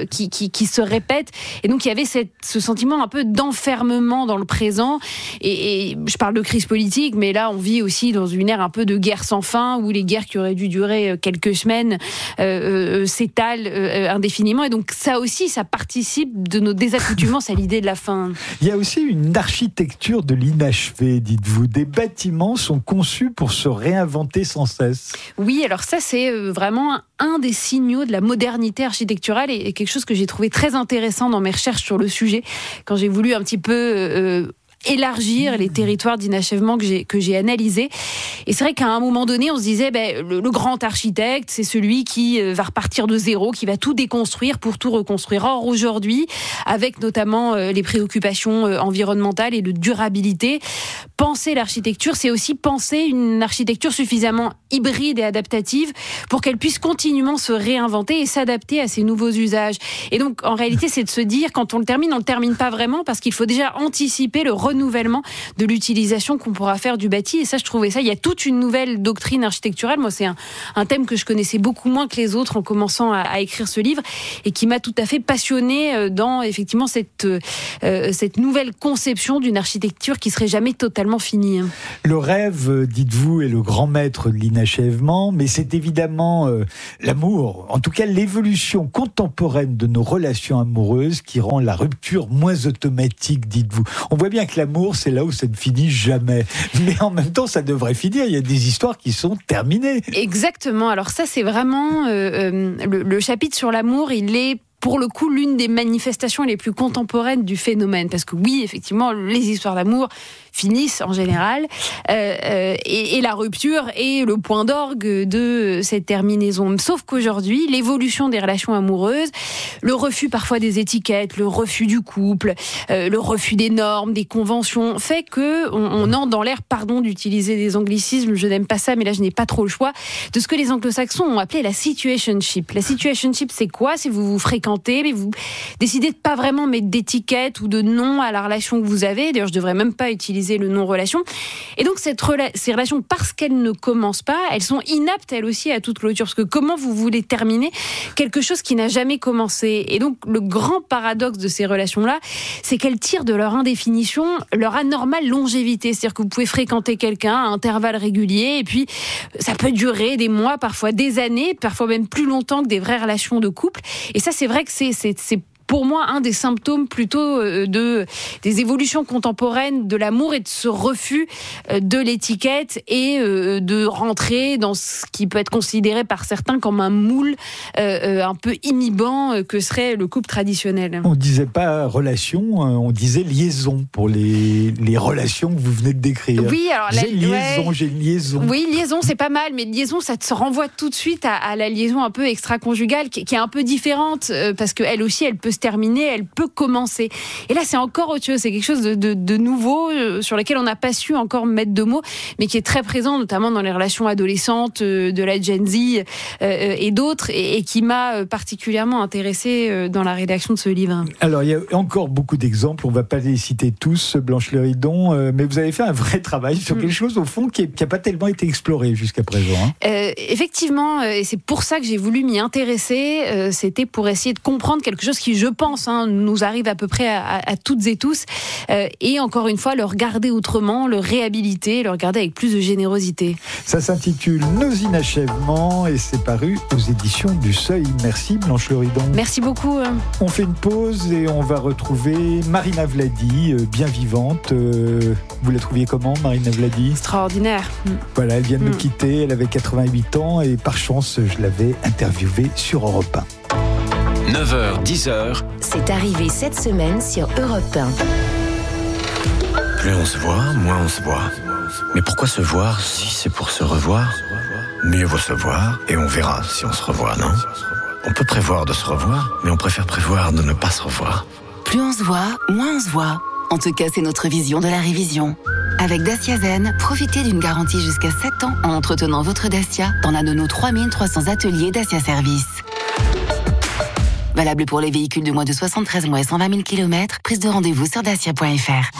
se répète. Et donc, il y avait ce sentiment un peu d'enfermement dans le présent. Et je parle de crise politique, mais là, on vit aussi dans une ère un peu de guerre sans fin, où les guerres qui auraient dû durer quelques semaines s'étalent indéfiniment. Et donc, ça aussi, ça participe de nos désaccoutumances à l'idée de la fin. Il y a aussi une architecture de l'inachevé, dites-vous. Des bâtiments sont conçus pour se réinventer sans cesse. Oui, alors ça, c'est vraiment un des signaux de la modernité architecturale et quelque chose que j'ai trouvé très intéressant dans mes recherches sur le sujet, quand j'ai voulu un petit peu élargir les territoires d'inachèvement que j'ai analysés. Et c'est vrai qu'à un moment donné, on se disait, le grand architecte, c'est celui qui va repartir de zéro, qui va tout déconstruire pour tout reconstruire. Or, aujourd'hui, avec notamment les préoccupations environnementales et de durabilité, penser l'architecture, c'est aussi penser une architecture suffisamment hybride et adaptative pour qu'elle puisse continuellement se réinventer et s'adapter à ces nouveaux usages. Et donc, en réalité, c'est de se dire, quand on le termine pas vraiment, parce qu'il faut déjà anticiper le renouvellement de l'utilisation qu'on pourra faire du bâti. Et ça, je trouvais ça, il y a toute une nouvelle doctrine architecturale. Moi, c'est un thème que je connaissais beaucoup moins que les autres en commençant à écrire ce livre et qui m'a tout à fait passionnée dans, effectivement, cette nouvelle conception d'une architecture qui serait jamais totalement finie. Le rêve, dites-vous, est le grand maître de l'inachèvement, mais c'est évidemment l'amour, en tout cas l'évolution contemporaine de nos relations amoureuses qui rend la rupture moins automatique, dites-vous. On voit bien que l'amour, c'est là où ça ne finit jamais. Mais en même temps, ça devrait finir. Il y a des histoires qui sont terminées. Exactement. Alors ça, c'est vraiment le chapitre sur l'amour, il est pour le coup l'une des manifestations les plus contemporaines du phénomène. Parce que oui, effectivement, les histoires d'amour finissent en général, et la rupture est le point d'orgue de cette terminaison. Sauf qu'aujourd'hui, l'évolution des relations amoureuses, le refus parfois des étiquettes, le refus du couple, le refus des normes, des conventions, fait que on entre dans l'ère, pardon d'utiliser des anglicismes, je n'aime pas ça, mais là je n'ai pas trop le choix, de ce que les anglo-saxons ont appelé la situationship. La situationship, c'est quoi ? C'est vous fréquentez, mais vous décidez de pas vraiment mettre d'étiquette ou de nom à la relation que vous avez. D'ailleurs, je devrais même pas utiliser le nom relation. Et donc, ces relations, parce qu'elles ne commencent pas, elles sont inaptes, elles aussi, à toute clôture. Parce que comment vous voulez terminer quelque chose qui n'a jamais commencé ? Et donc, le grand paradoxe de ces relations-là, c'est qu'elles tirent de leur indéfinition leur anormale longévité. C'est-à-dire que vous pouvez fréquenter quelqu'un à intervalles réguliers, et puis ça peut durer des mois, parfois des années, parfois même plus longtemps que des vraies relations de couple. Et ça, c'est vrai que c'est pour moi un des symptômes plutôt des évolutions contemporaines de l'amour et de ce refus de l'étiquette et de rentrer dans ce qui peut être considéré par certains comme un moule un peu inhibant que serait le couple traditionnel. On disait pas relation, on disait liaison pour les relations que vous venez de décrire. Oui, alors j'ai une liaison. Oui, liaison, c'est pas mal, mais liaison, ça te renvoie tout de suite à la liaison un peu extra-conjugale qui est un peu différente parce qu'elle aussi, elle peut se terminer, elle peut commencer. Et là, c'est encore autre chose. C'est quelque chose de nouveau sur lequel on n'a pas su encore mettre de mots, mais qui est très présent, notamment dans les relations adolescentes de la Gen Z et d'autres, et qui m'a particulièrement intéressée dans la rédaction de ce livre. Alors, il y a encore beaucoup d'exemples. On ne va pas les citer tous, Blanche Leridon, mais vous avez fait un vrai travail sur quelque chose, au fond, qui n'a pas tellement été exploré jusqu'à présent. Effectivement, et c'est pour ça que j'ai voulu m'y intéresser. C'était pour essayer de comprendre quelque chose qui, je pense, nous arrive à peu près à toutes et tous, et encore une fois, le regarder autrement, le réhabiliter, le regarder avec plus de générosité. Ça s'intitule Nos inachèvements et c'est paru aux éditions du Seuil. Merci Blanche Leridon. Merci beaucoup. On fait une pause et on va retrouver Marina Vladi, bien vivante. Vous la trouviez comment, Marina Vladi ? Extraordinaire. Voilà, elle vient de nous quitter, elle avait 88 ans et par chance, je l'avais interviewée sur Europe 1. 9h, 10h. C'est arrivé cette semaine sur Europe 1. Plus on se voit, moins on se voit. Mais pourquoi se voir si c'est pour se revoir ? Mieux vaut se voir et on verra si on se revoit, non ? On peut prévoir de se revoir, mais on préfère prévoir de ne pas se revoir. Plus on se voit, moins on se voit. En tout cas, c'est notre vision de la révision. Avec Dacia Zen, profitez d'une garantie jusqu'à 7 ans en entretenant votre Dacia dans l'un de nos 3300 ateliers Dacia Service. Valable pour les véhicules de moins de 73 mois et 120 000 km. Prise de rendez-vous sur dacia.fr.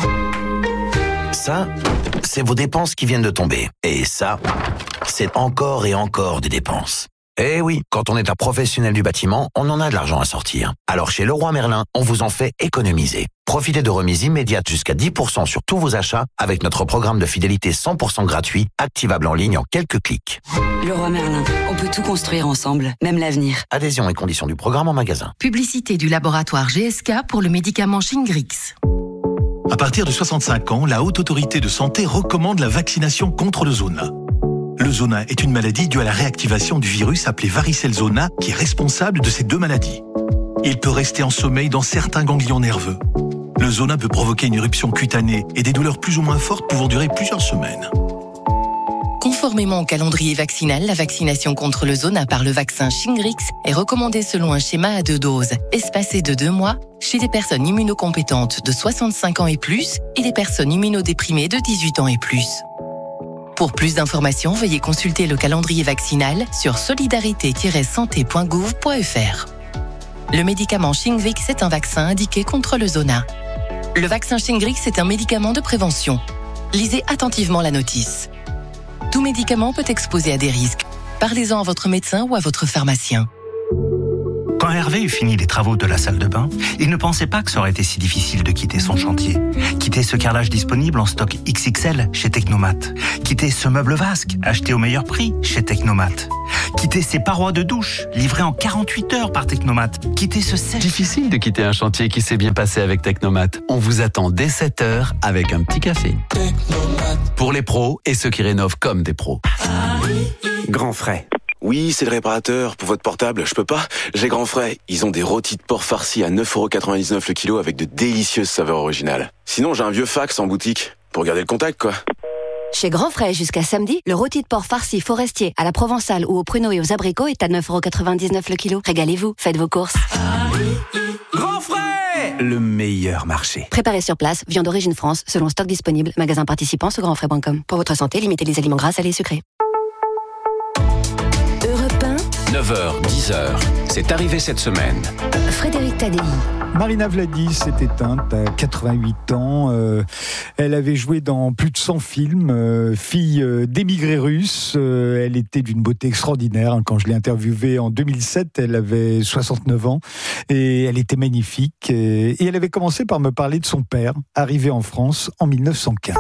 Ça, c'est vos dépenses qui viennent de tomber. Et ça, c'est encore et encore des dépenses. Eh oui, quand on est un professionnel du bâtiment, on en a de l'argent à sortir. Alors chez Leroy Merlin, on vous en fait économiser. Profitez de remises immédiates jusqu'à 10% sur tous vos achats avec notre programme de fidélité 100% gratuit, activable en ligne en quelques clics. Leroy Merlin, on peut tout construire ensemble, même l'avenir. Adhésion et conditions du programme en magasin. Publicité du laboratoire GSK pour le médicament Shingrix. À partir de 65 ans, la Haute Autorité de Santé recommande la vaccination contre le zona. Le zona est une maladie due à la réactivation du virus appelé varicelle zona qui est responsable de ces deux maladies. Il peut rester en sommeil dans certains ganglions nerveux. Le zona peut provoquer une éruption cutanée et des douleurs plus ou moins fortes pouvant durer plusieurs semaines. Conformément au calendrier vaccinal, la vaccination contre le zona par le vaccin Shingrix est recommandée selon un schéma à 2 doses, espacé de 2 mois, chez des personnes immunocompétentes de 65 ans et plus et des personnes immunodéprimées de 18 ans et plus. Pour plus d'informations, veuillez consulter le calendrier vaccinal sur solidarité-santé.gouv.fr. Le médicament Shingrix est un vaccin indiqué contre le zona. Le vaccin Shingrix est un médicament de prévention. Lisez attentivement la notice. Tout médicament peut exposer à des risques. Parlez-en à votre médecin ou à votre pharmacien. Quand Hervé eut fini les travaux de la salle de bain, il ne pensait pas que ça aurait été si difficile de quitter son chantier. Quitter ce carrelage disponible en stock XXL chez Technomat. Quitter ce meuble vasque acheté au meilleur prix chez Technomat. Quitter ces parois de douche livrées en 48 heures par Technomat. Quitter ce sèche... Difficile de quitter un chantier qui s'est bien passé avec Technomat. On vous attend dès 7h avec un petit café. Technomat. Pour les pros et ceux qui rénovent comme des pros. Grand Frais. Oui, c'est le réparateur. Pour votre portable, je peux pas. J'ai Grand Frais. Ils ont des rôtis de porc farcis à 9,99€ le kilo avec de délicieuses saveurs originales. Sinon, j'ai un vieux fax en boutique. Pour garder le contact, quoi. Chez Grand Frais, jusqu'à samedi, le rôti de porc farci forestier à la provençale ou aux pruneaux et aux abricots est à 9,99€ le kilo. Régalez-vous, faites vos courses. Grand Frais, le meilleur marché. Préparé sur place, viande d'origine France, selon stock disponible. Magasin participant sur grandfrais.com. Pour votre santé, limitez les aliments gras, salés et sucrés. 9h, 10h, c'est arrivé cette semaine. Frédéric Tadei. Marina Vladi s'est éteinte à 88 ans. Elle avait joué dans plus de 100 films. Fille d'émigrés russes. Elle était d'une beauté extraordinaire. Quand je l'ai interviewée en 2007, elle avait 69 ans. Et elle était magnifique. Et elle avait commencé par me parler de son père, arrivé en France en 1915.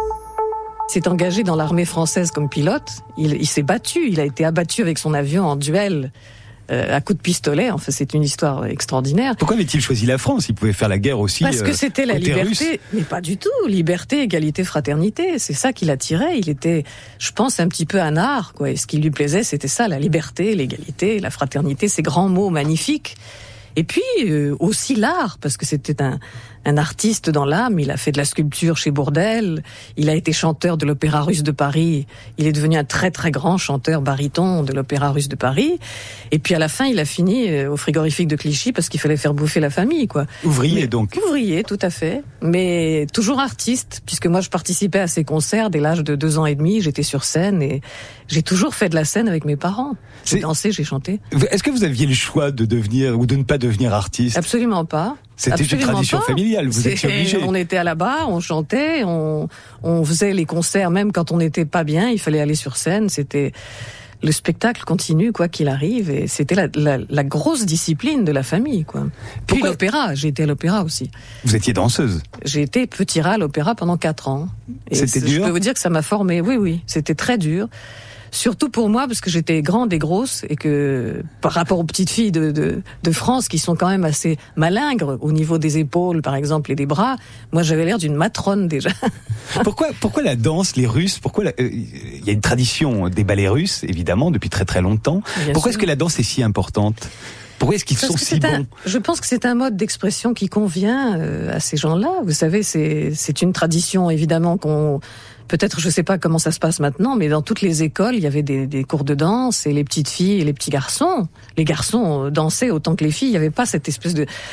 S'est engagé dans l'armée française comme pilote. Il s'est battu. Il a été abattu avec son avion en duel à coups de pistolet. Enfin, c'est une histoire extraordinaire. Pourquoi avait-il choisi la France ? Il pouvait faire la guerre aussi. Parce que c'était la liberté. Russe. Mais pas du tout. Liberté, égalité, fraternité. C'est ça qui l'attirait. Il était, je pense, un petit peu anard, quoi. Et ce qui lui plaisait, c'était ça, la liberté, l'égalité, la fraternité, ces grands mots magnifiques. Et puis aussi l'art, parce que c'était un artiste dans l'âme. Il a fait de la sculpture chez Bourdelle. Il a été chanteur de l'Opéra Russe de Paris. Il est devenu un très très grand chanteur baryton de l'Opéra Russe de Paris. Et puis à la fin, il a fini au frigorifique de Clichy parce qu'il fallait faire bouffer la famille, quoi. Ouvrier donc. Ouvrier, tout à fait. Mais toujours artiste, puisque moi je participais à ses concerts dès l'âge de 2 ans et demi. J'étais sur scène et j'ai toujours fait de la scène avec mes parents. J'ai dansé, j'ai chanté. Est-ce que vous aviez le choix de devenir ou de ne pas devenir artiste ? Absolument pas. C'était une tradition familiale, vous étiez obligé. On était à la barre, on chantait, on faisait les concerts, même quand on n'était pas bien, il fallait aller sur scène. C'était le spectacle continu, quoi qu'il arrive, et c'était la grosse discipline de la famille, quoi. Puis l'opéra, j'ai été à l'opéra aussi. Vous étiez danseuse ? J'ai été petit rat à l'opéra pendant 4 ans. Et c'était dur ? Je peux vous dire que ça m'a formé, oui, c'était très dur. Surtout pour moi, parce que j'étais grande et grosse, et que par rapport aux petites filles de France, qui sont quand même assez malingres au niveau des épaules, par exemple, et des bras, moi j'avais l'air d'une matrone déjà. Pourquoi la danse, les Russes, il y a une tradition des ballets russes, évidemment, depuis très très longtemps. Pourquoi est-ce que la danse est si importante ? Pourquoi est-ce qu'ils sont si bons ? Je pense que c'est un mode d'expression qui convient à ces gens-là. Vous savez, c'est une tradition, évidemment, peut-être, je ne sais pas comment ça se passe maintenant, mais dans toutes les écoles, il y avait des cours de danse, et les petites filles et les petits garçons. Les garçons dansaient autant que les filles. Il n'y avait pas cette espèce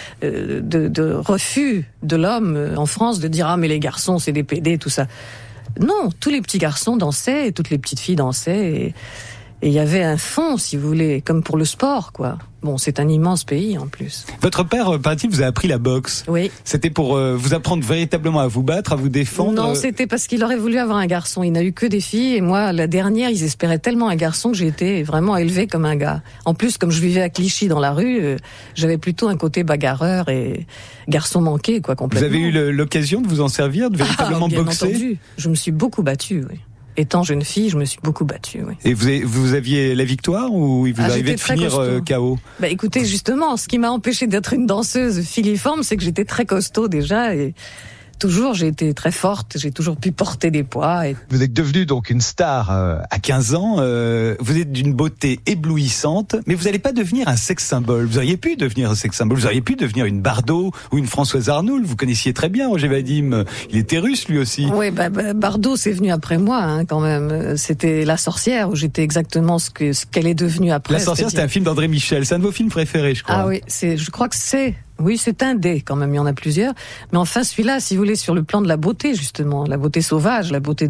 de refus de l'homme en France de dire « Ah, mais les garçons, c'est des pédés, tout ça ». Non, tous les petits garçons dansaient, et toutes les petites filles dansaient, Et il y avait un fond, si vous voulez, comme pour le sport, quoi. Bon, c'est un immense pays en plus. Votre père, paraît-il, vous a appris la boxe. Oui. C'était pour vous apprendre véritablement à vous battre, à vous défendre. Non, c'était parce qu'il aurait voulu avoir un garçon. Il n'a eu que des filles et moi, la dernière, ils espéraient tellement un garçon que j'ai été vraiment élevée comme un gars. En plus, comme je vivais à Clichy dans la rue, j'avais plutôt un côté bagarreur et garçon manqué, quoi, complètement. Vous avez eu l'occasion de vous en servir, de véritablement bien boxer? Entendu. Je me suis beaucoup battue, oui. Étant jeune fille, je me suis beaucoup battue. Oui. Et vous aviez la victoire ou il vous arrivait de finir KO? Bah écoutez, justement, ce qui m'a empêché d'être une danseuse filiforme, c'est que j'étais très costaud déjà et toujours j'ai été très forte, j'ai toujours pu porter des poids. Vous êtes devenue donc une star à 15 ans, vous êtes d'une beauté éblouissante, mais vous n'allez pas devenir un sex symbole. Vous auriez pu devenir un sex symbole, vous auriez pu devenir une Bardot ou une Françoise Arnould. Vous connaissiez très bien Roger Vadim, il était russe lui aussi. Oui, Bardot c'est venu après moi quand même. C'était La Sorcière où j'étais exactement ce qu'elle est devenue après. La Sorcière, c'était un film d'André Michel, c'est un de vos films préférés, je crois. Ah oui, je crois que c'est... Oui, c'est un dé quand même, il y en a plusieurs. Mais enfin, celui-là, si vous voulez, sur le plan de la beauté, justement, la beauté sauvage, la beauté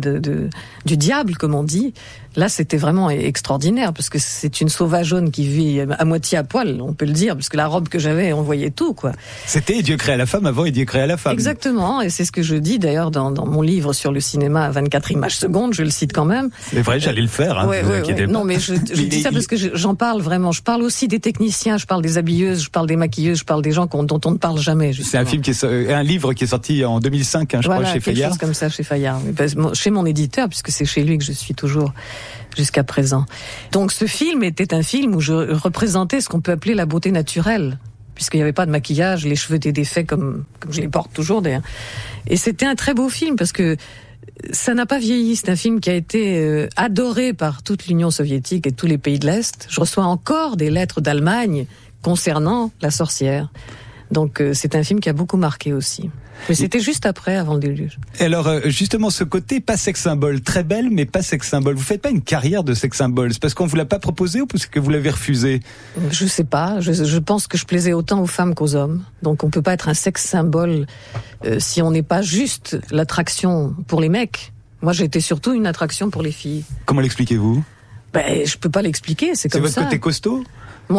du diable, comme on dit, là, c'était vraiment extraordinaire, parce que c'est une sauvageonne qui vit à moitié à poil, on peut le dire, parce que la robe que j'avais, on voyait tout, quoi. C'était Dieu créa la femme avant et Dieu créa la femme. Exactement, et c'est ce que je dis d'ailleurs dans mon livre sur le cinéma à 24 images secondes, je le cite quand même. C'est vrai, j'allais le faire, hein, vous inquiétez pas. Non, mais je dis ça parce que j'en parle vraiment. Je parle aussi des techniciens, je parle des habilleuses, je parle des maquilleuses, je parle des gens dont on ne parle jamais. Justement. C'est un livre qui est sorti en 2005, je crois, chez Fayard. Quelque chose comme ça, chez Fayard. Chez mon éditeur, puisque c'est chez lui que je suis toujours jusqu'à présent. Donc ce film était un film où je représentais ce qu'on peut appeler la beauté naturelle, puisqu'il n'y avait pas de maquillage, les cheveux étaient défaits comme je les porte toujours d'ailleurs. Et c'était un très beau film parce que ça n'a pas vieilli. C'est un film qui a été adoré par toute l'Union soviétique et tous les pays de l'Est. Je reçois encore des lettres d'Allemagne concernant La Sorcière. Donc c'est un film qui a beaucoup marqué aussi. Mais c'était juste après, avant le déluge. Alors justement, ce côté pas sex symbole, très belle mais pas sex symbole. Vous faites pas une carrière de sex symbole? C'est parce qu'on vous l'a pas proposé ou parce que vous l'avez refusé? Je sais pas. Je pense que je plaisais autant aux femmes qu'aux hommes. Donc on peut pas être un sex symbole si on n'est pas juste l'attraction pour les mecs. Moi, j'étais surtout une attraction pour les filles. Comment l'expliquez-vous? Je peux pas l'expliquer. C'est comme ça. C'est votre côté costaud? Moi,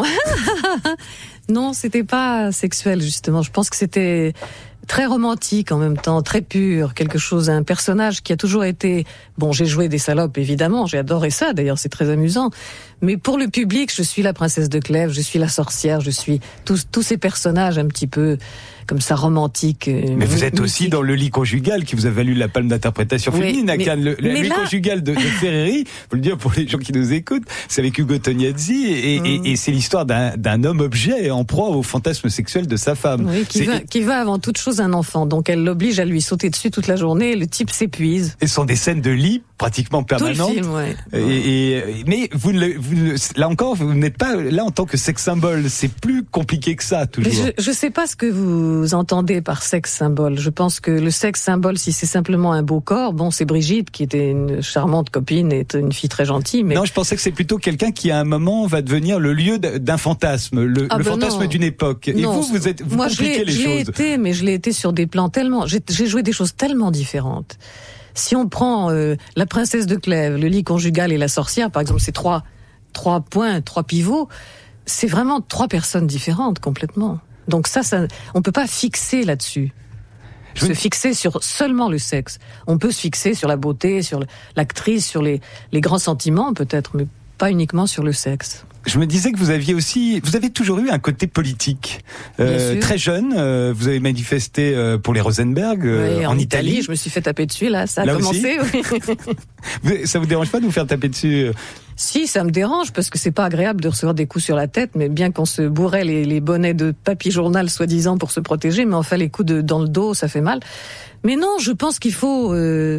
non, c'était pas sexuel justement. Je pense que c'était très romantique en même temps, très pur, quelque chose, un personnage qui a toujours été... Bon, j'ai joué des salopes, évidemment, j'ai adoré ça, d'ailleurs, c'est très amusant. Mais pour le public, je suis la princesse de Clèves, je suis la sorcière, je suis tous ces personnages un petit peu comme ça romantiques. Mais vous êtes aussi dans Le lit conjugal qui vous a valu la palme d'interprétation féminine à Cannes. Le lit conjugal de Ferreri, faut le dire pour les gens qui nous écoutent, c'est avec Ugo Tognazzi et c'est l'histoire d'un homme objet en proie au fantasme sexuel de sa femme. Oui, qui veut avant toute chose un enfant, donc elle l'oblige à lui sauter dessus toute la journée, et le type s'épuise. Et ce sont des scènes de lit pratiquement permanentes. Tout le film, mais là encore, vous n'êtes pas là en tant que sex symbole, c'est plus compliqué que ça, toujours. Mais je sais pas ce que vous entendez par sex symbole. Je pense que le sex symbole, si c'est simplement un beau corps, bon, c'est Brigitte qui était une charmante copine et une fille très gentille, mais... Non, je pensais que c'est plutôt quelqu'un qui à un moment va devenir le lieu d'un fantasme, le fantasme d'une époque. Et non, vous compliquez les choses. Mais je l'ai été sur des plans tellement... J'ai joué des choses tellement différentes. Si on prend la princesse de Clèves, le lit conjugal et la sorcière, par exemple, c'est trois points, 3 pivots, c'est vraiment 3 personnes différentes complètement. Donc ça, on peut pas fixer là-dessus. Se fixer sur seulement le sexe. On peut se fixer sur la beauté, sur l'actrice, sur les grands sentiments peut-être, mais pas uniquement sur le sexe. Je me disais que vous avez toujours eu un côté politique. Très jeune, vous avez manifesté pour les Rosenberg en Italie. Je me suis fait taper dessus, là, ça a commencé. Oui. Ça vous dérange pas de vous faire taper dessus? Si, ça me dérange, parce que c'est pas agréable de recevoir des coups sur la tête, mais bien qu'on se bourrait les bonnets de papier journal, soi-disant, pour se protéger, mais enfin, les coups dans le dos, ça fait mal. Mais non, je pense qu'il faut...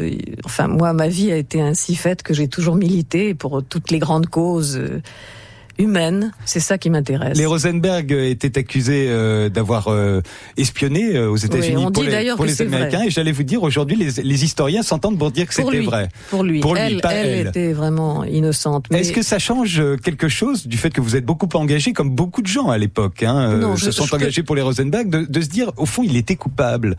moi, ma vie a été ainsi faite que j'ai toujours milité pour toutes les grandes causes... humaine. C'est ça qui m'intéresse. Les Rosenberg étaient accusés d'avoir espionné aux États-Unis pour les Américains. Et j'allais vous dire, aujourd'hui, les historiens s'entendent pour dire que c'était vrai. Pour lui. Elle était vraiment innocente. Mais... Est-ce que ça change quelque chose du fait que vous êtes beaucoup engagé, comme beaucoup de gens à l'époque, se sont engagés pour les Rosenberg, de se dire, au fond, il était coupable.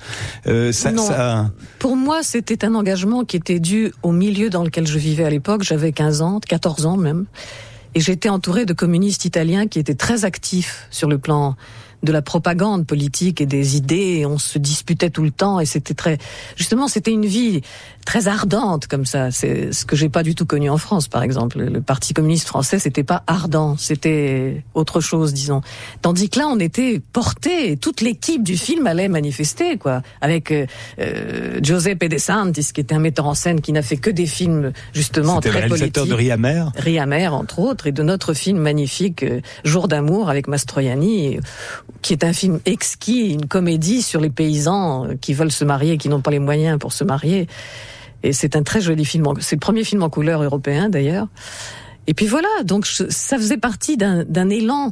Pour moi, c'était un engagement qui était dû au milieu dans lequel je vivais à l'époque. J'avais 15 ans, 14 ans même. Et j'étais entourée de communistes italiens qui étaient très actifs sur le plan de la propagande politique et des idées. On se disputait tout le temps et c'était une vie très ardente comme ça. C'est ce que j'ai pas du tout connu en France, par exemple. Le Parti communiste français, c'était pas ardent, c'était autre chose, disons. Tandis que là, on était portés, toute l'équipe du film allait manifester, quoi. Avec Giuseppe De Santis, qui était un metteur en scène qui n'a fait que des films, justement, très politiques. C'était le réalisateur de Riamer. Riamer, entre autres, et de notre film magnifique, Jour d'amour, avec Mastroianni, qui est un film exquis, une comédie sur les paysans qui veulent se marier, qui n'ont pas les moyens pour se marier. Et c'est un très joli film. C'est le premier film en couleur européen, d'ailleurs. Et puis voilà, donc ça faisait partie d'un élan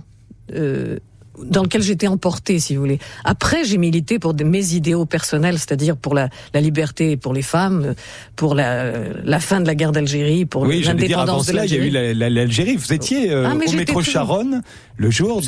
dans lequel j'étais emportée, si vous voulez. Après, j'ai milité pour mes idéaux personnels, c'est-à-dire pour la liberté pour les femmes, pour la fin de la guerre d'Algérie, pour l'indépendance de l'Algérie. Il y a eu l'Algérie. Vous étiez au métro Charonne le jour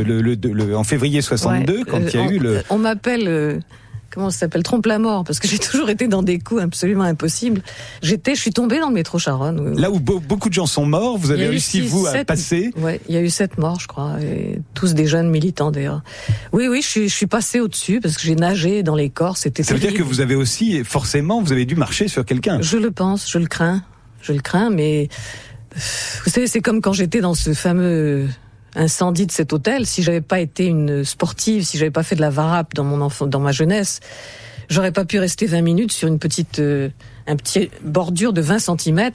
en février 62, quand il y a eu le... On m'appelle... comment ça s'appelle, trompe-la-mort, parce que j'ai toujours été dans des coups absolument impossibles. Je suis tombée dans le métro Charonne. Là où beaucoup de gens sont morts, vous avez réussi, à passer. Ouais, il y a eu 7 morts, je crois, et tous des jeunes militants, d'ailleurs. Oui, je suis passée au-dessus, parce que j'ai nagé dans les corps, c'était terrible. Ça veut dire que vous avez aussi, forcément, vous avez dû marcher sur quelqu'un. Je le pense, je le crains, mais vous savez, c'est comme quand j'étais dans ce fameux incendie de cet hôtel. Si j'avais pas été une sportive, si j'avais pas fait de la varap dans ma jeunesse, j'aurais pas pu rester 20 minutes sur une petite bordure de 20 cm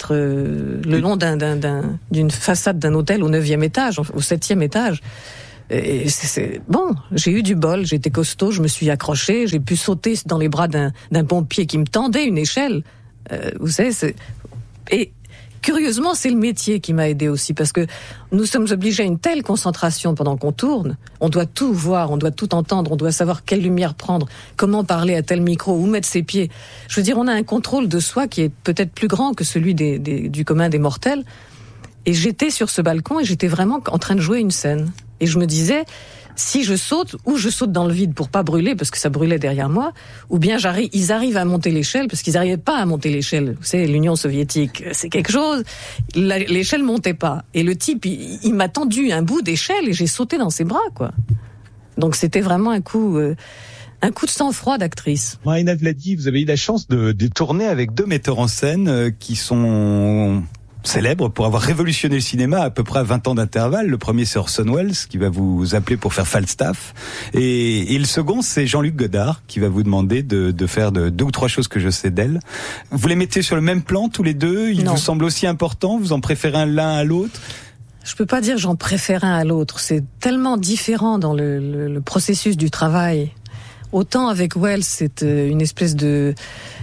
le long d'une façade d'un hôtel au 9e étage, au 7e étage. Et bon, j'ai eu du bol, j'étais costaud, je me suis accroché, j'ai pu sauter dans les bras d'un pompier qui me tendait une échelle. Vous savez, et curieusement, c'est le métier qui m'a aidé aussi, parce que nous sommes obligés à une telle concentration pendant qu'on tourne. On doit tout voir, on doit tout entendre, on doit savoir quelle lumière prendre, comment parler à tel micro, où mettre ses pieds. Je veux dire, on a un contrôle de soi qui est peut-être plus grand que celui du commun des mortels. Et j'étais sur ce balcon et j'étais vraiment en train de jouer une scène. Et je me disais, si je saute, ou je saute dans le vide pour pas brûler, parce que ça brûlait derrière moi, ou bien ils arrivent à monter l'échelle, parce qu'ils n'arrivaient pas à monter l'échelle. Vous savez, l'Union soviétique, c'est quelque chose. L'échelle montait pas. Et le type, il m'a tendu un bout d'échelle et j'ai sauté dans ses bras, quoi. Donc c'était vraiment un coup de sang-froid d'actrice. Marina Vladi, vous avez eu la chance de tourner avec 2 metteurs en scène qui sont célèbre pour avoir révolutionné le cinéma à peu près à 20 ans d'intervalle. Le premier, c'est Orson Welles, qui va vous appeler pour faire Falstaff. Et le second, c'est Jean-Luc Godard, qui va vous demander de faire 2 ou 3 choses que je sais d'elle. Vous les mettez sur le même plan, tous les deux? Ils vous semblent aussi importants? Vous en préférez l'un à l'autre? Je peux pas dire j'en préfère un à l'autre. C'est tellement différent dans le processus du travail. Autant avec Welles, c'est une espèce de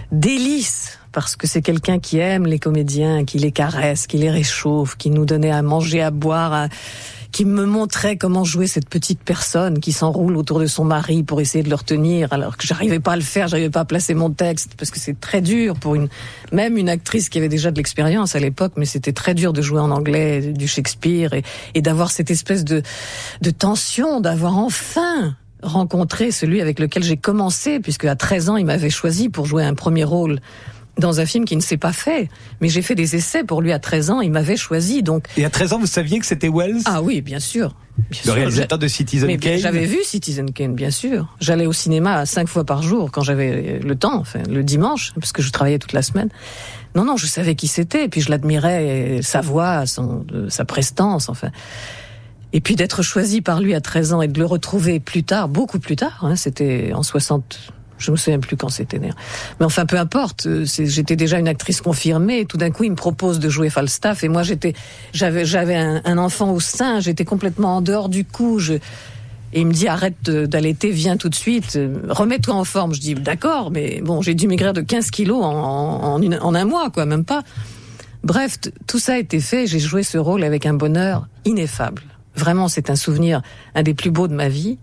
délice, parce que c'est quelqu'un qui aime les comédiens, qui les caresse, qui les réchauffe, qui nous donnait à manger, à boire, qui me montrait comment jouer cette petite personne qui s'enroule autour de son mari pour essayer de le retenir, alors que j'arrivais pas à le faire, j'arrivais pas à placer mon texte, parce que c'est très dur pour même une actrice qui avait déjà de l'expérience à l'époque, mais c'était très dur de jouer en anglais, du Shakespeare, et d'avoir cette espèce de tension, d'avoir enfin rencontré celui avec lequel j'ai commencé, puisque à 13 ans, il m'avait choisi pour jouer un premier rôle dans un film qui ne s'est pas fait. Mais j'ai fait des essais pour lui à 13 ans, il m'avait choisi, donc... Et à 13 ans, vous saviez que c'était Welles? Ah oui, bien sûr. Le réalisateur de Citizen Kane? J'avais vu Citizen Kane, bien sûr. J'allais au cinéma 5 fois par jour, quand j'avais le temps, enfin, le dimanche, parce que je travaillais toute la semaine. Non, je savais qui c'était, et puis je l'admirais, sa voix, sa prestance, enfin... Et puis d'être choisi par lui à 13 ans et de le retrouver plus tard, beaucoup plus tard, c'était en 60, je me souviens plus quand c'était d'ailleurs. Mais enfin, peu importe, j'étais déjà une actrice confirmée, et tout d'un coup, il me propose de jouer Falstaff, et moi j'avais un enfant au sein, j'étais complètement en dehors du coup, et il me dit, arrête d'allaiter, viens tout de suite, remets-toi en forme. Je dis, d'accord, mais bon, j'ai dû maigrir de 15 kilos en un mois, quoi, même pas. Bref, tout ça a été fait. J'ai joué ce rôle avec un bonheur ineffable. Vraiment, c'est un souvenir, un des plus beaux de ma vie.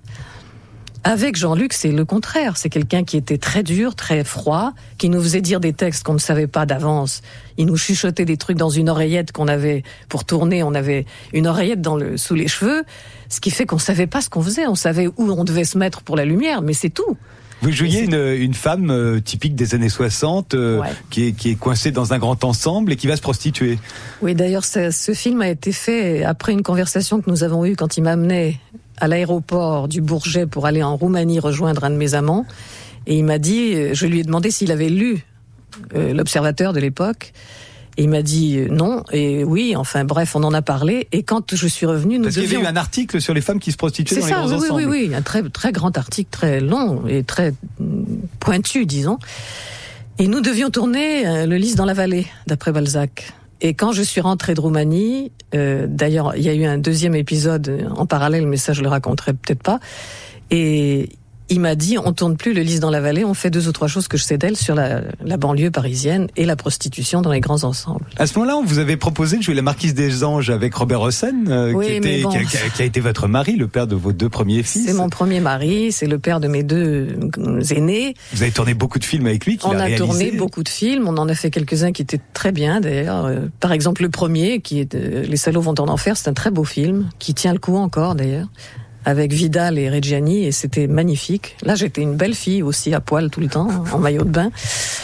Avec Jean-Luc, c'est le contraire. C'est quelqu'un qui était très dur, très froid, qui nous faisait dire des textes qu'on ne savait pas d'avance. Il nous chuchotait des trucs dans une oreillette qu'on avait pour tourner. On avait une oreillette sous les cheveux, ce qui fait qu'on savait pas ce qu'on faisait. On savait où on devait se mettre pour la lumière, mais c'est tout. Vous jouiez une femme typique des années 60 qui est coincée dans un grand ensemble et qui va se prostituer. Oui, d'ailleurs, ce film a été fait après une conversation que nous avons eue quand il m'amenait à l'aéroport du Bourget pour aller en Roumanie rejoindre un de mes amants. Et il m'a dit, je lui ai demandé s'il avait lu l'Observateur de l'époque. Et il m'a dit non, et oui, enfin bref, on en a parlé. Et quand je suis revenu, Parce qu'il y avait eu un article sur les femmes qui se prostituaient dans les grands ensembles. Oui, un très, très grand article, très long et très pointu, disons. Et nous devions tourner Le Lys dans la vallée, d'après Balzac. Et quand je suis rentrée de Roumanie, d'ailleurs, il y a eu un deuxième épisode en parallèle, mais ça je le raconterai peut-être pas. Et il m'a dit, on tourne plus Le Lys dans la vallée, on fait 2 ou 3 choses que je sais d'elle sur la banlieue parisienne et la prostitution dans les grands ensembles. À ce moment-là, on vous avait proposé de jouer La Marquise des Anges avec Robert Hossein, qui a été votre mari, le père de vos 2 premiers fils. C'est mon premier mari, c'est le père de mes 2 aînés. Vous avez tourné beaucoup de films avec lui, On a tourné beaucoup de films, on en a fait quelques-uns qui étaient très bien d'ailleurs. Par exemple, le premier, qui est Les salauds vont en enfer, c'est un très beau film, qui tient le coup encore d'ailleurs, avec Vidal et Reggiani, et c'était magnifique. Là, j'étais une belle fille aussi, à poil tout le temps, en maillot de bain.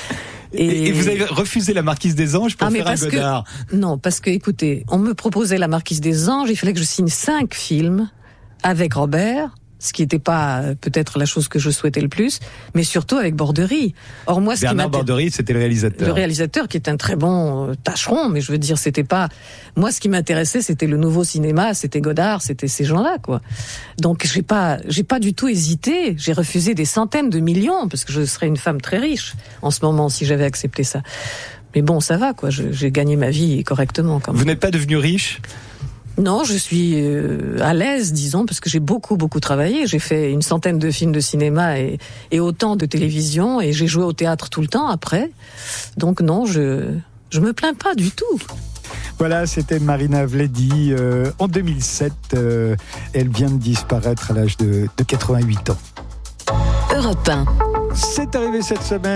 Et vous avez refusé La Marquise des Anges pour faire un Godard? Non, parce que, écoutez, on me proposait La Marquise des Anges, il fallait que je signe 5 films avec Robert, ce qui n'était pas peut-être la chose que je souhaitais le plus, mais surtout avec Borderie. Or moi, Bernard Borderie, c'était le réalisateur. Le réalisateur qui est un très bon tâcheron, mais je veux dire, c'était pas... Moi, ce qui m'intéressait, c'était le nouveau cinéma, c'était Godard, c'était ces gens-là, quoi. Donc j'ai pas du tout hésité. J'ai refusé des centaines de millions, parce que je serais une femme très riche en ce moment si j'avais accepté ça. Mais bon, ça va, quoi. J'ai gagné ma vie correctement, quand même. Vous n'êtes pas devenu riche? Non, je suis à l'aise, disons, parce que j'ai beaucoup travaillé. J'ai fait une centaine de films de cinéma et autant de télévision, et j'ai joué au théâtre tout le temps après. Donc non, je me plains pas du tout. Voilà, c'était Marina Vledi en 2007. Elle vient de disparaître à l'âge de 88 ans. Europe 1. C'est arrivé cette semaine.